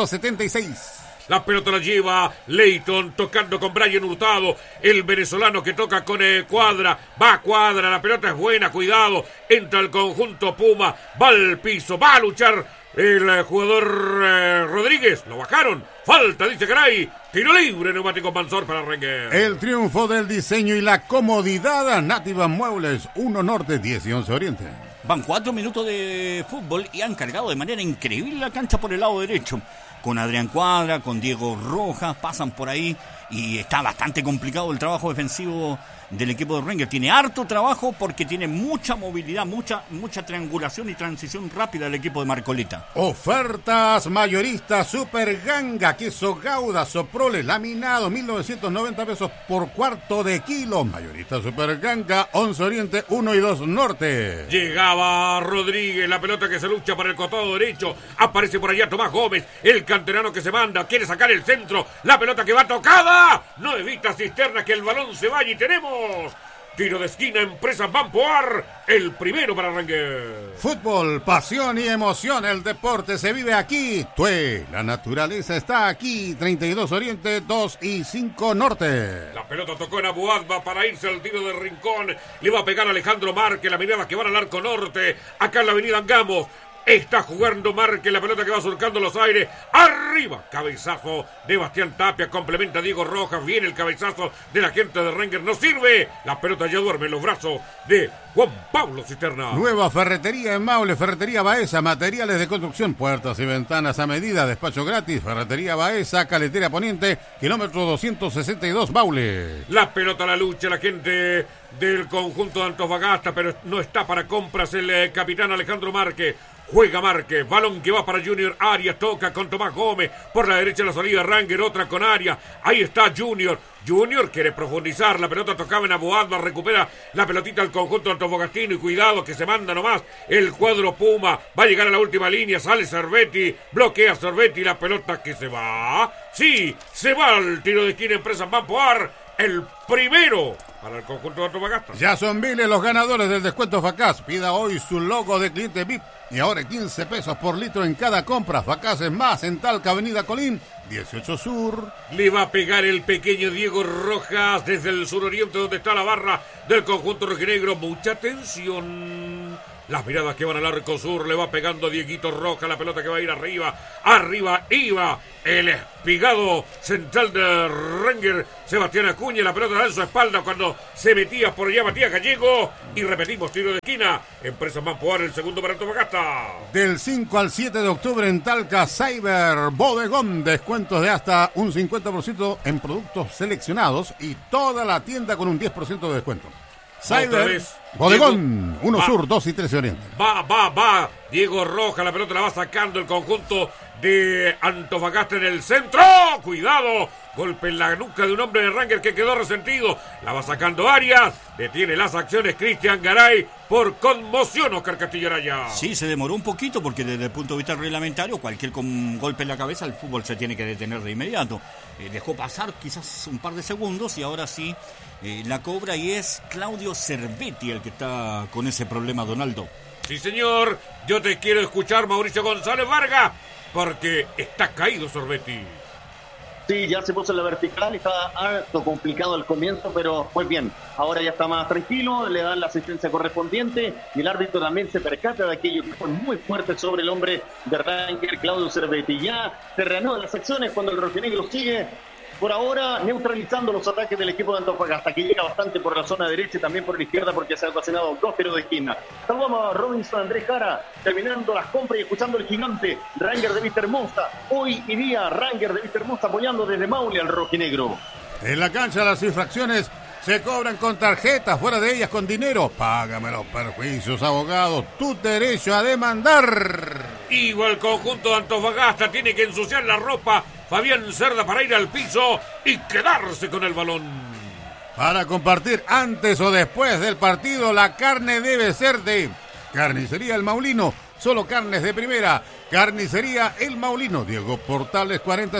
876. La pelota la lleva Leighton tocando con Brian Hurtado, el venezolano que toca con Cuadra, va a Cuadra, la pelota es buena, cuidado, entra el conjunto Puma, va al piso, va a luchar el jugador Rodríguez, lo bajaron, falta, dice Caray, tiro libre, neumático Mansor para Renguer. El triunfo del diseño y la comodidad, Nativa Muebles, 1 Norte, 10 y 11 Oriente. Van 4 minutos de fútbol y han cargado de manera increíble la cancha por el lado derecho. Con Adrián Cuadra, con Diego Rojas, pasan por ahí y está bastante complicado el trabajo defensivo del equipo de Renguer. Tiene harto trabajo porque tiene mucha movilidad, mucha triangulación y transición rápida del equipo de Marcoleta. Ofertas mayoristas Super Ganga, queso Gouda, Soprole, laminado, 1.990 pesos por cuarto de kilo. Mayorista Super Ganga, 11 Oriente, 1 y 2 Norte. Llegaba Rodríguez, la pelota que se lucha para el costado derecho. Aparece por allá Tomás Gómez, el canterano que se manda, quiere sacar el centro. La pelota que va tocada. No evita Cisterna que el balón se vaya y tenemos tiro de esquina, Empresas Banpoar, el primero para Renguer. Fútbol, pasión y emoción, el deporte se vive aquí. Tue, la naturaleza está aquí. 32 Oriente, 2 y 5 Norte. La pelota tocó en Abuadba para irse al tiro de rincón. Le va a pegar Alejandro Márquez, la mirada que va al arco norte. Acá en la avenida Angamos. Está jugando Márquez, la pelota que va surcando los aires. Arriba, cabezazo de Bastián Tapia, complementa Diego Rojas. Viene el cabezazo de la gente de Renguer, no sirve. La pelota ya duerme en los brazos de Juan Pablo Cisterna. Nueva ferretería en Maule, Ferretería Baeza, materiales de construcción, puertas y ventanas a medida, despacho gratis. Ferretería Baeza, Caletera Poniente, kilómetro 262 Maule. La pelota a la lucha, la gente del conjunto de Antofagasta, pero no está para compras el capitán Alejandro Márquez. Juega Márquez, balón que va para Junior Arias, toca con Tomás Gómez, por la derecha la salida Ranger, otra con Arias, ahí está Junior quiere profundizar, la pelota tocaba en Aboadma, recupera la pelotita al conjunto antofagastino y cuidado que se manda nomás el cuadro Puma, va a llegar a la última línea, sale Cervetti, bloquea Cervetti, la pelota que se va, sí, se va al tiro de esquina Empresas Mampoar, el primero para el conjunto de Antofagasta. Ya son miles los ganadores del descuento Facaz. Pida hoy su logo de cliente VIP y ahora 15 pesos por litro en cada compra. Facaz es más en Talca, Avenida Colín, 18 Sur. Le va a pegar el pequeño Diego Rojas desde el suroriente donde está la barra del conjunto rojinegro. Mucha atención. Las miradas que van al arco sur, le va pegando Dieguito Rojas, la pelota que va a ir arriba iba el espigado central de Ranger, Sebastián Acuña, la pelota da en su espalda cuando se metía por allá Matías Gallego, y repetimos, tiro de esquina, Empresas Mampoar, el segundo para Antofagasta. Del 5 al 7 de octubre en Talca, Cyber Bodegón, descuentos de hasta un 50% en productos seleccionados y toda la tienda con un 10% de descuento. Cyber Bodegón, 1 Sur, 2 y 3 Oriente. Va. Diego Rojas, la pelota la va sacando el conjunto de Antofagasta en el centro. ¡Cuidado! Golpe en la nuca de un hombre de Ranger que quedó resentido. La va sacando Arias. Detiene las acciones Cristian Garay por conmoción, Oscar Castillo Araya. Sí, se demoró un poquito porque desde el punto de vista reglamentario, cualquier golpe en la cabeza, el fútbol se tiene que detener de inmediato. Dejó pasar quizás un par de segundos y ahora sí la cobra, y es Claudio Cervetti el que está con ese problema, Donaldo. Sí, señor. Yo te quiero escuchar, Mauricio González Vargas, porque está caído Cervetti. Sí, ya se puso en la vertical, estaba harto complicado al comienzo, pero pues bien, ahora ya está más tranquilo, le dan la asistencia correspondiente y el árbitro también se percata de aquello que fue muy fuerte sobre el hombre de Ranger, Claudio Cervetti. Ya se reanudan las acciones cuando el rojinegro sigue por ahora neutralizando los ataques del equipo de Antofagasta, que llega bastante por la zona derecha y también por la izquierda porque se han ocasionado 2 tiros de esquina. Saludamos a Robinson Andrés Jara, terminando las compras y escuchando el gigante Ranger de Vistahermosa. Hoy y día Ranger de Vistahermosa apoyando desde Maule al rojinegro. En la cancha las infracciones se cobran con tarjetas, fuera de ellas con dinero. Págame los perjuicios, abogados, tu derecho a demandar. Igual el conjunto de Antofagasta tiene que ensuciar la ropa Fabián Cerda para ir al piso y quedarse con el balón. Para compartir antes o después del partido, la carne debe ser de Carnicería El Maulino. Solo carnes de primera. Carnicería El Maulino. Diego Portales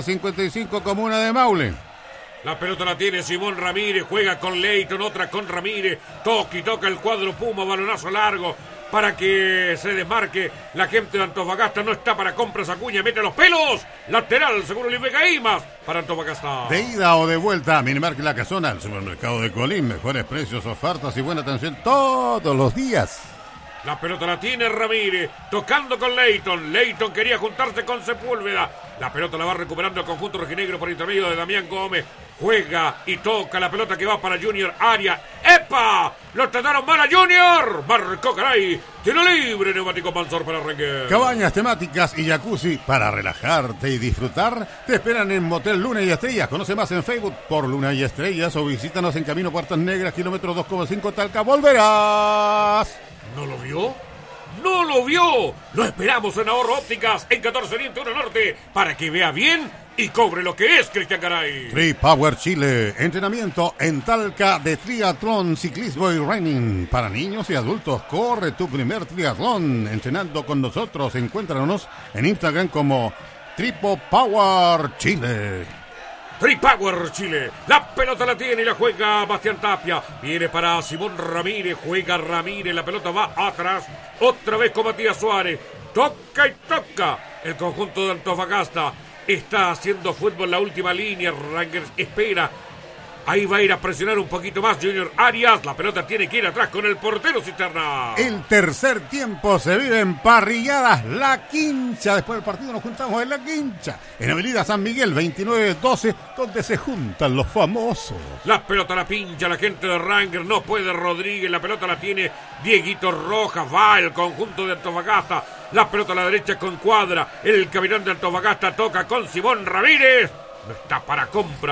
4055, Comuna de Maule. La pelota la tiene Simón Ramírez, juega con Leighton, otra con Ramírez, toca el cuadro Puma, balonazo largo para que se desmarque. La gente de Antofagasta no está para compras. Acuña mete los pelos, lateral, seguro Luis Vega Imas para Antofagasta. De ida o de vuelta, Minimarket La Casona, el supermercado de Colín, mejores precios, ofertas y buena atención todos los días. La pelota la tiene Ramírez, tocando con Leighton. Leighton quería juntarse con Sepúlveda. La pelota la va recuperando el conjunto rojinegro por intermedio de Damián Gómez. Juega y toca la pelota que va para Junior Arias. ¡Epa! ¡Lo trataron mal a Junior! Marcó Garay. Tiro libre, neumático Mansor para Renguer. Cabañas temáticas y jacuzzi para relajarte y disfrutar te esperan en Motel Luna y Estrellas. Conoce más en Facebook por Luna y Estrellas o visítanos en Camino Puertas Negras, kilómetro 2,5 Talca. ¡Volverás! ¿No lo vio? ¡No lo vio! Lo esperamos en Ahorro Ópticas en 14 Oriente 1 Norte para que vea bien y cobre lo que es Cristian Garay. Tri Power Chile, entrenamiento en Talca de triatlón, ciclismo y running para niños y adultos. Corre tu primer triatlón entrenando con nosotros. Encuéntranos en Instagram como Tripo Power Chile. Tri Power Chile, la pelota la tiene y la juega Bastián Tapia, viene para Simón Ramírez, juega Ramírez, la pelota va atrás, otra vez con Matías Suárez, toca y toca, el conjunto de Antofagasta está haciendo fútbol la última línea, Rangers espera, ahí va a ir a presionar un poquito más Junior Arias, la pelota tiene que ir atrás con el portero Cisterna. El tercer tiempo se vive en Parrilladas La Quincha. Después del partido nos juntamos en La Quincha, en Avenida San Miguel 2912, donde se juntan los famosos. La pelota la pincha la gente de Ranger, no puede Rodríguez, la pelota la tiene Dieguito Rojas, va el conjunto de Antofagasta, la pelota a la derecha con Cuadra, el capitán de Antofagasta toca con Simón Ramírez, no está para compra.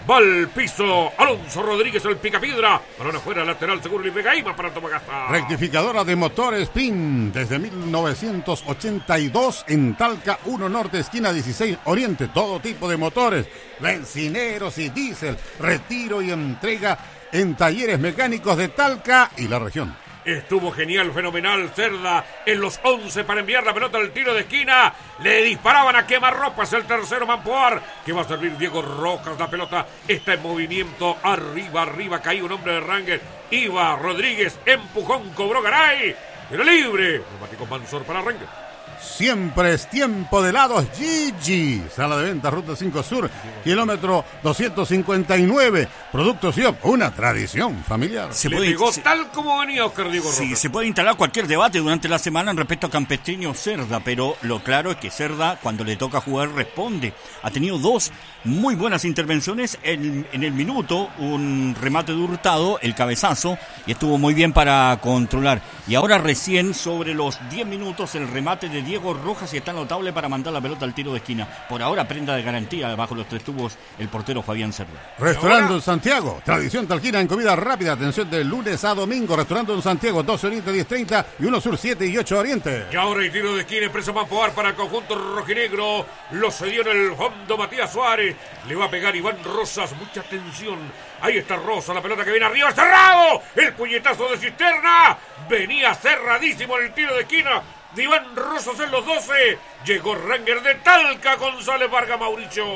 Va al piso Alonso Rodríguez, el picapiedra. Balón afuera, lateral seguro y Vegaima para Antofagasta. Rectificadora de motores PIN desde 1982 en Talca 1 Norte, esquina 16 Oriente. Todo tipo de motores, bencineros y diésel. Retiro y entrega en talleres mecánicos de Talca y la región. Estuvo genial, fenomenal Cerda en los 11 para enviar la pelota al tiro de esquina. Le disparaban a quemarropas el tercero Mampoar, que va a servir Diego Rojas. La pelota está en movimiento. Arriba, caía un hombre de Ranger. Iba Rodríguez, empujón, cobró Garay. Era libre. Neumático Mansor para Ranger. Siempre es tiempo de helados Gigi. Sala de venta Ruta 5 Sur, kilómetro 259. Productos Siop, una tradición familiar. Tal como venía Oscar Diego Rojas. Sí, se puede instalar cualquier debate durante la semana en respecto a Campestreño Cerda, pero lo claro es que Cerda, cuando le toca jugar, responde. Ha tenido dos muy buenas intervenciones en el minuto, un remate de Hurtado, el cabezazo, y estuvo muy bien para controlar. Y ahora recién, sobre los 10 minutos, el remate de Diego Rojas, y está notable para mandar la pelota al tiro de esquina. Por ahora, prenda de garantía bajo los tres tubos el portero Fabián Cerda. Restaurante en Santiago, tradición talquina en comida rápida, atención de lunes a domingo. Restaurante en Santiago, 12 Oriente, 10:30 y 1 Sur, 7 y 8 Oriente. Y ahora el tiro de esquina, empresa Mampoar para el conjunto rojinegro. Lo cedió en el fondo Matías Suárez. Le va a pegar Iván Rosas, mucha atención. Ahí está Rosa, la pelota que viene arriba, cerrado. El puñetazo de Cisterna. Venía cerradísimo en el tiro de esquina de Iván Rosas en los 12. Llegó Ranger de Talca, González Vargas Mauricio.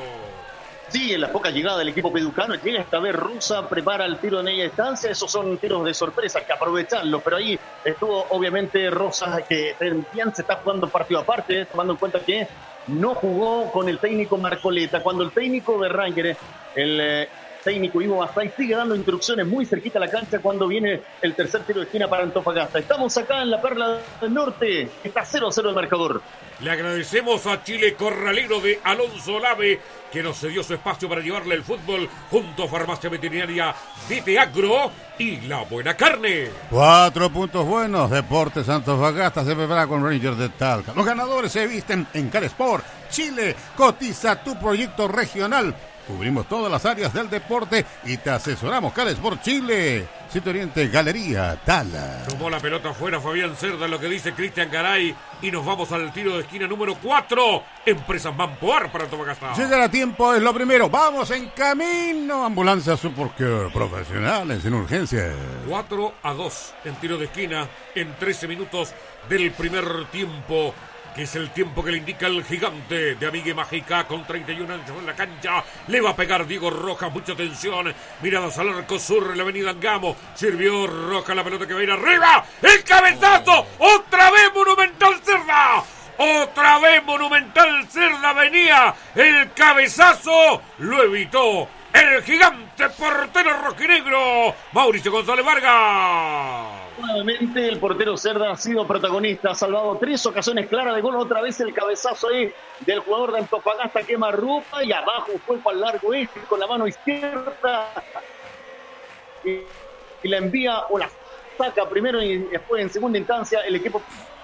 Sí, en las pocas llegadas del equipo peducano llega esta vez Rosa, prepara el tiro en media distancia. Esos son tiros de sorpresa, que aprovecharlos, pero ahí estuvo obviamente Rosa, que bien se está jugando partido a parte, tomando en cuenta que no jugó con el técnico Marcoleta. Cuando el técnico de Ranger, el técnico Ivo Bastay, sigue dando instrucciones muy cerquita a la cancha cuando viene el tercer tiro de esquina para Antofagasta. Estamos acá en la Perla del Norte, está 0-0 el marcador. Le agradecemos a Chile Corralero de Alonso Lave, que nos cedió su espacio para llevarle el fútbol junto a Farmacia Veterinaria DT Agro y La Buena Carne. 4 puntos buenos. Deportes Antofagasta se prepara con Rangers de Talca. Los ganadores se visten en Calesport. Chile, cotiza tu proyecto regional. Cubrimos todas las áreas del deporte y te asesoramos. Calesport Chile. Sitio Oriente, Galería Tala. Tomó la pelota afuera Fabián Cerda, lo que dice Cristian Garay. Y nos vamos al tiro de esquina número 4. Empresas Mampoar para Antofagasta. Llegar a tiempo es lo primero. Vamos en camino. Ambulancia Supercare, profesionales en urgencia. 4-2 en tiro de esquina en 13 minutos del primer tiempo, que es el tiempo que le indica el gigante de Amigue Mágica, con 31 años en la cancha. Le va a pegar Diego Rojas, mucha atención. Miradas al arco sur en la avenida Angamo. Sirvió Rojas, la pelota que va a ir arriba. ¡El cabezazo! ¡Otra vez Monumental Cerda! ¡Otra vez Monumental Cerda! Venía el cabezazo. Lo evitó el gigante portero rojinegro, Mauricio González Vargas. Nuevamente el portero Cerda ha sido protagonista, ha salvado 3 ocasiones claras de gol. Otra vez el cabezazo ahí del jugador de Antofagasta, quema ropa, y abajo fue al largo con la mano izquierda y la envía o la saca primero y después en segunda instancia el equipo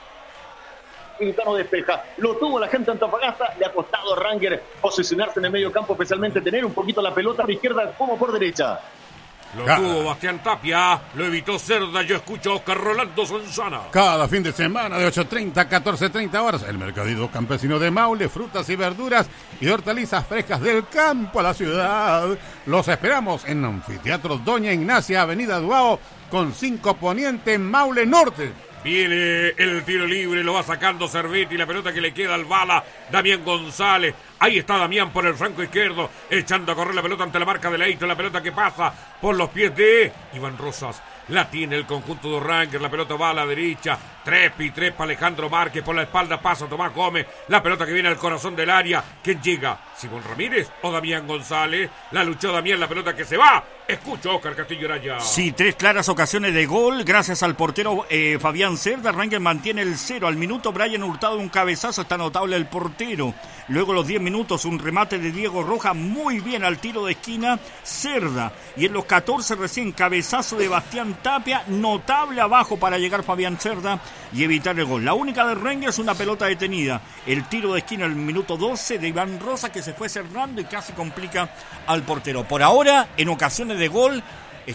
despeja. Lo tuvo la gente de Antofagasta, le ha costado a Ranger posicionarse en el medio campo, especialmente tener un poquito la pelota por izquierda como por derecha. Lo tuvo Bastián Tapia, lo evitó Cerda. Yo escucho a Oscar Rolando Sonzana. Cada fin de semana de 8:30 a 14:30 horas, el mercadito campesino de Maule, frutas y verduras y hortalizas frescas del campo a la ciudad. Los esperamos en Anfiteatro Doña Ignacia, Avenida Duao, con 5 Poniente en Maule Norte. Viene el tiro libre, lo va sacando Cervetti, la pelota que le queda al bala, Damián González. Ahí está Damián por el flanco izquierdo, echando a correr la pelota ante la marca de Leito, la pelota que pasa por los pies de Iván Rosas. La tiene el conjunto de Ranger, la pelota va a la derecha, trepa Alejandro Márquez, por la espalda pasa Tomás Gómez, la pelota que viene al corazón del área. ¿Quién llega? ¿Simón Ramírez o Damián González? La luchó Damián, la pelota que se va Escucho, Oscar Castillo Araya. Sí, 3 claras ocasiones de gol gracias al portero Fabián Cerda. Rangers mantiene el 0. Al minuto Brian Hurtado, un cabezazo, está notable el portero. Luego los 10 minutos un remate de Diego Rojas, muy bien al tiro de esquina Cerda. Y en los 14 recién cabezazo de Bastián Tapia, notable abajo para llegar Fabián Cerda y evitar el gol. La única de Rangers, una pelota detenida. El tiro de esquina en el minuto 12 de Iván Rosa, que se fue cerrando y casi complica al portero. Por ahora, en ocasiones de gol,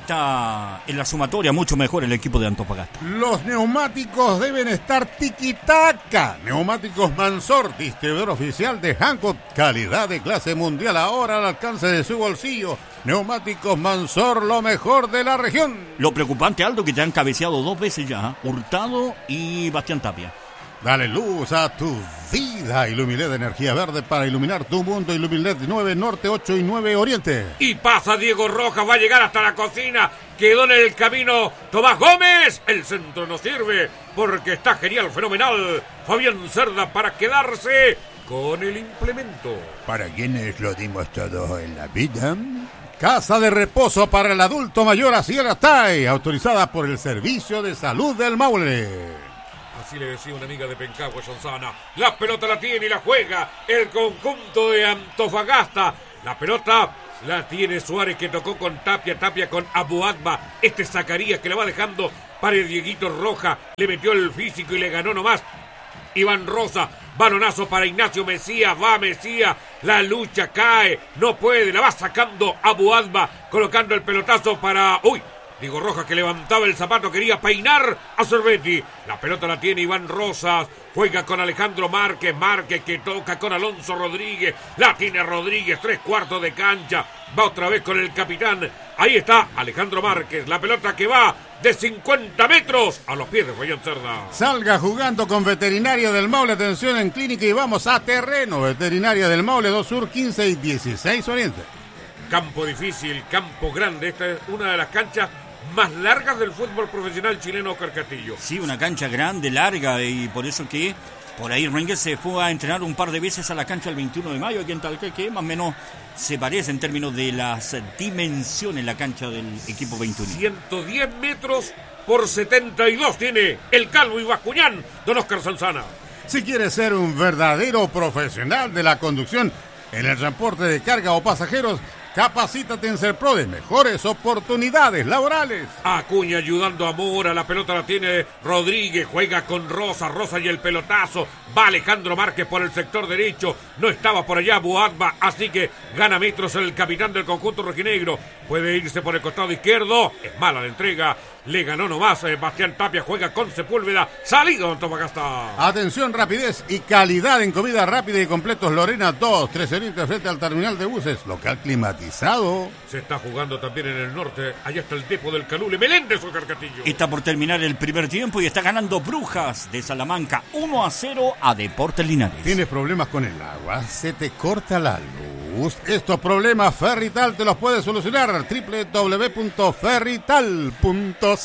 está en la sumatoria mucho mejor el equipo de Antofagasta. Los neumáticos deben estar tiquitaca. Neumáticos Mansor, distribuidor oficial de Hankook, calidad de clase mundial, ahora al alcance de su bolsillo. Neumáticos Mansor, lo mejor de la región. Lo preocupante, Aldo, que te han cabeceado 2 veces ya, Hurtado y Bastián Tapia. Dale luz a tu vida. Iluminet de energía verde para iluminar tu mundo. Iluminet 9 Norte, 8 y 9 Oriente. Y pasa Diego Rojas, va a llegar hasta la cocina. Quedó en el camino Tomás Gómez. El centro no sirve porque está genial, fenomenal. Fabián Cerda para quedarse con el implemento. ¿Para quienes lo dimos todo en la vida? Casa de reposo para el adulto mayor Asiel Astay, autorizada por el Servicio de Salud del Maule. Así le decía una amiga de Pencagua, Sonsana. La pelota la tiene y la juega el conjunto de Antofagasta. La pelota la tiene Suárez, que tocó con Tapia. Tapia con Abuadba. Zacarías, que la va dejando para el Dieguito Roja. Le metió el físico y le ganó nomás Iván Rosa. Balonazo para Ignacio Mesías. Va Mesías. La lucha cae. No puede. La va sacando Abuadba. Colocando el pelotazo para... ¡Uy! Diego Rojas, que levantaba el zapato, quería peinar a Cervetti. La pelota la tiene Iván Rosas. Juega con Alejandro Márquez. Márquez, que toca con Alonso Rodríguez. La tiene Rodríguez, 3/4 de cancha. Va otra vez con el capitán. Ahí está Alejandro Márquez. La pelota que va de 50 metros a los pies de Fabián Cerda. Salga jugando con Veterinaria del Maule. Atención en clínica y vamos a terreno. Veterinaria del Maule, 2 Sur, 15 y 16 Oriente. Campo difícil, campo grande. Esta es una de las canchas más largas del fútbol profesional chileno, Oscar Castillo. Sí, una cancha grande, larga, y por eso que por ahí Rangers se fue a entrenar un par de veces a la cancha el 21 de mayo aquí en Talca, que más o menos se parece en términos de las dimensiones la cancha del equipo 21. 110 metros por 72 tiene el Calvo y Bascuñán, don Oscar Sanzana. Si quieres ser un verdadero profesional de la conducción en el transporte de carga o pasajeros, capacítate en Serprode, mejores oportunidades laborales. Acuña ayudando a Mora, la pelota la tiene Rodríguez, juega con Rosa y el pelotazo. Va Alejandro Márquez por el sector derecho, no estaba por allá Boadba, así que gana metros el capitán del conjunto rojinegro. Puede irse por el costado izquierdo, es mala la entrega. Le ganó nomás Bastián Tapia, juega con Sepúlveda, salido Antofagasta. Atención, rapidez y calidad en comida rápida y completos Lorena 2, 3 Oriente frente al terminal de buses, local climatizado. Se está jugando también en el norte, allá está el depo del Calule, Meléndez o Carcatillo. Está por terminar el primer tiempo y está ganando Brujas de Salamanca 1-0 a Deportes Linares. ¿Tienes problemas con el agua? ¿Se te corta la luz? Estos problemas Ferrital te los puede solucionar. www.ferrital.cl.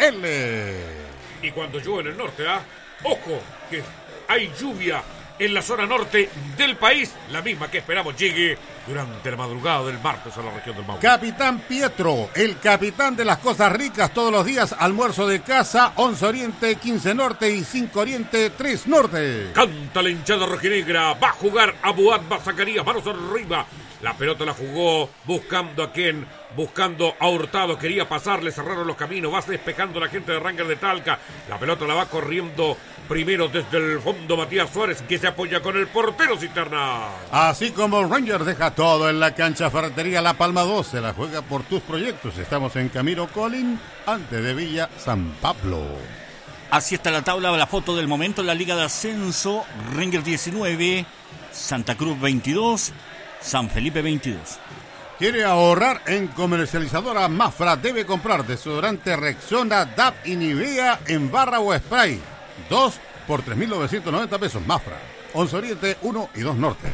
Y cuando llueve en el norte, ojo, que hay lluvia en la zona norte del país, la misma que esperamos llegue durante la madrugada del martes a la región del Maule. Capitán Pietro, el capitán de las cosas ricas, todos los días, almuerzo de casa, 11 Oriente, 15 Norte y 5 Oriente, 3 Norte. Canta la hinchada rojinegra, va a jugar Abuadba Zacarías, manos arriba. La pelota la jugó buscando a quién, buscando a Hurtado, quería pasar, le cerraron los caminos, va despejando la gente de Rangers de Talca. La pelota la va corriendo primero desde el fondo Matías Suárez, que se apoya con el portero Cisterna. Así como Rangers deja todo en la cancha, Ferretería La Palma 2 se la juega por tus proyectos. Estamos en Camino Colín, antes de Villa San Pablo. Así está la tabla, la foto del momento en la Liga de Ascenso. Rangers 19, Santa Cruz 22, San Felipe 22. ¿Quiere ahorrar en comercializadora Mafra? Debe comprar desodorante Rexona, DAP y Nivea en barra o spray. 2 por 3.990 pesos. Mafra, 11 Oriente, 1 y 2 Norte.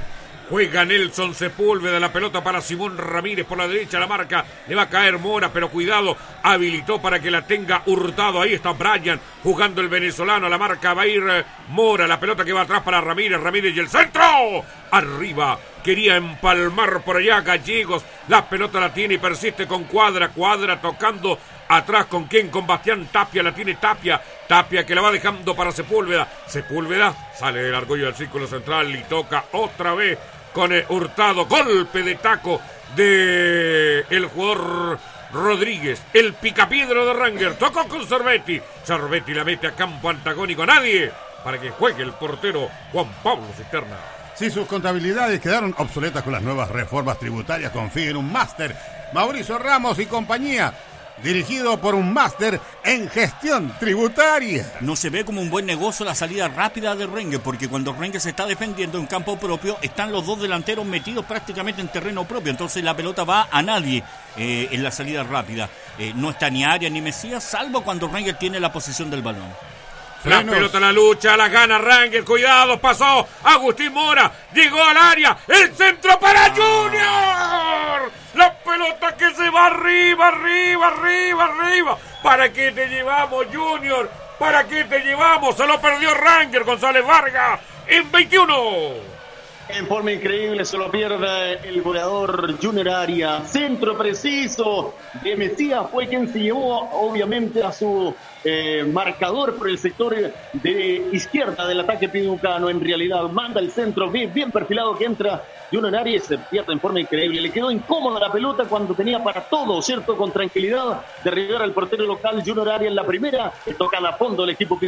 Juega Nelson Sepúlveda, la pelota para Simón Ramírez por la derecha, la marca, le va a caer Mora, pero cuidado, habilitó para que la tenga Hurtado. Ahí está Brian jugando el venezolano, la marca va a ir Mora, la pelota que va atrás para Ramírez y el centro, arriba, quería empalmar por allá Gallegos, la pelota la tiene y persiste con Cuadra tocando atrás, ¿con quién? Con Bastián Tapia, la tiene Tapia que la va dejando para Sepúlveda sale del argollo del círculo central y toca otra vez con Hurtado, golpe de taco de el jugador Rodríguez, el picapiedra de Ranger, tocó con Cervetti la mete a campo antagónico, nadie para que juegue el portero Juan Pablo Cisterna. Si sus contabilidades quedaron obsoletas con las nuevas reformas tributarias, confíe en un máster, Mauricio Ramos y compañía, dirigido por un máster en gestión tributaria. No se ve como un buen negocio la salida rápida de Rengue, porque cuando Rengue se está defendiendo en campo propio, están los dos delanteros metidos prácticamente en terreno propio, entonces la pelota va a nadie en la salida rápida. No está ni Arias ni Mesías, salvo cuando Rengue tiene la posición del balón. La pelota en la lucha, la gana Rangel, cuidado, pasó Agustín Mora, llegó al área, el centro para Junior, la pelota que se va arriba, ¿para qué te llevamos, Junior? ¿Para qué te llevamos? Se lo perdió Rangel, González Vargas, en 21. En forma increíble se lo pierde el goleador Junior Arias. Centro preciso de Mesías fue quien se llevó obviamente a su marcador por el sector de izquierda del ataque piducano. En realidad manda el centro bien perfilado que entra Junior Arias, se pierde en forma increíble. Le quedó incómoda la pelota cuando tenía para todo, ¿cierto? Con tranquilidad derribar al portero local Junior Arias. La primera tocada a fondo el equipo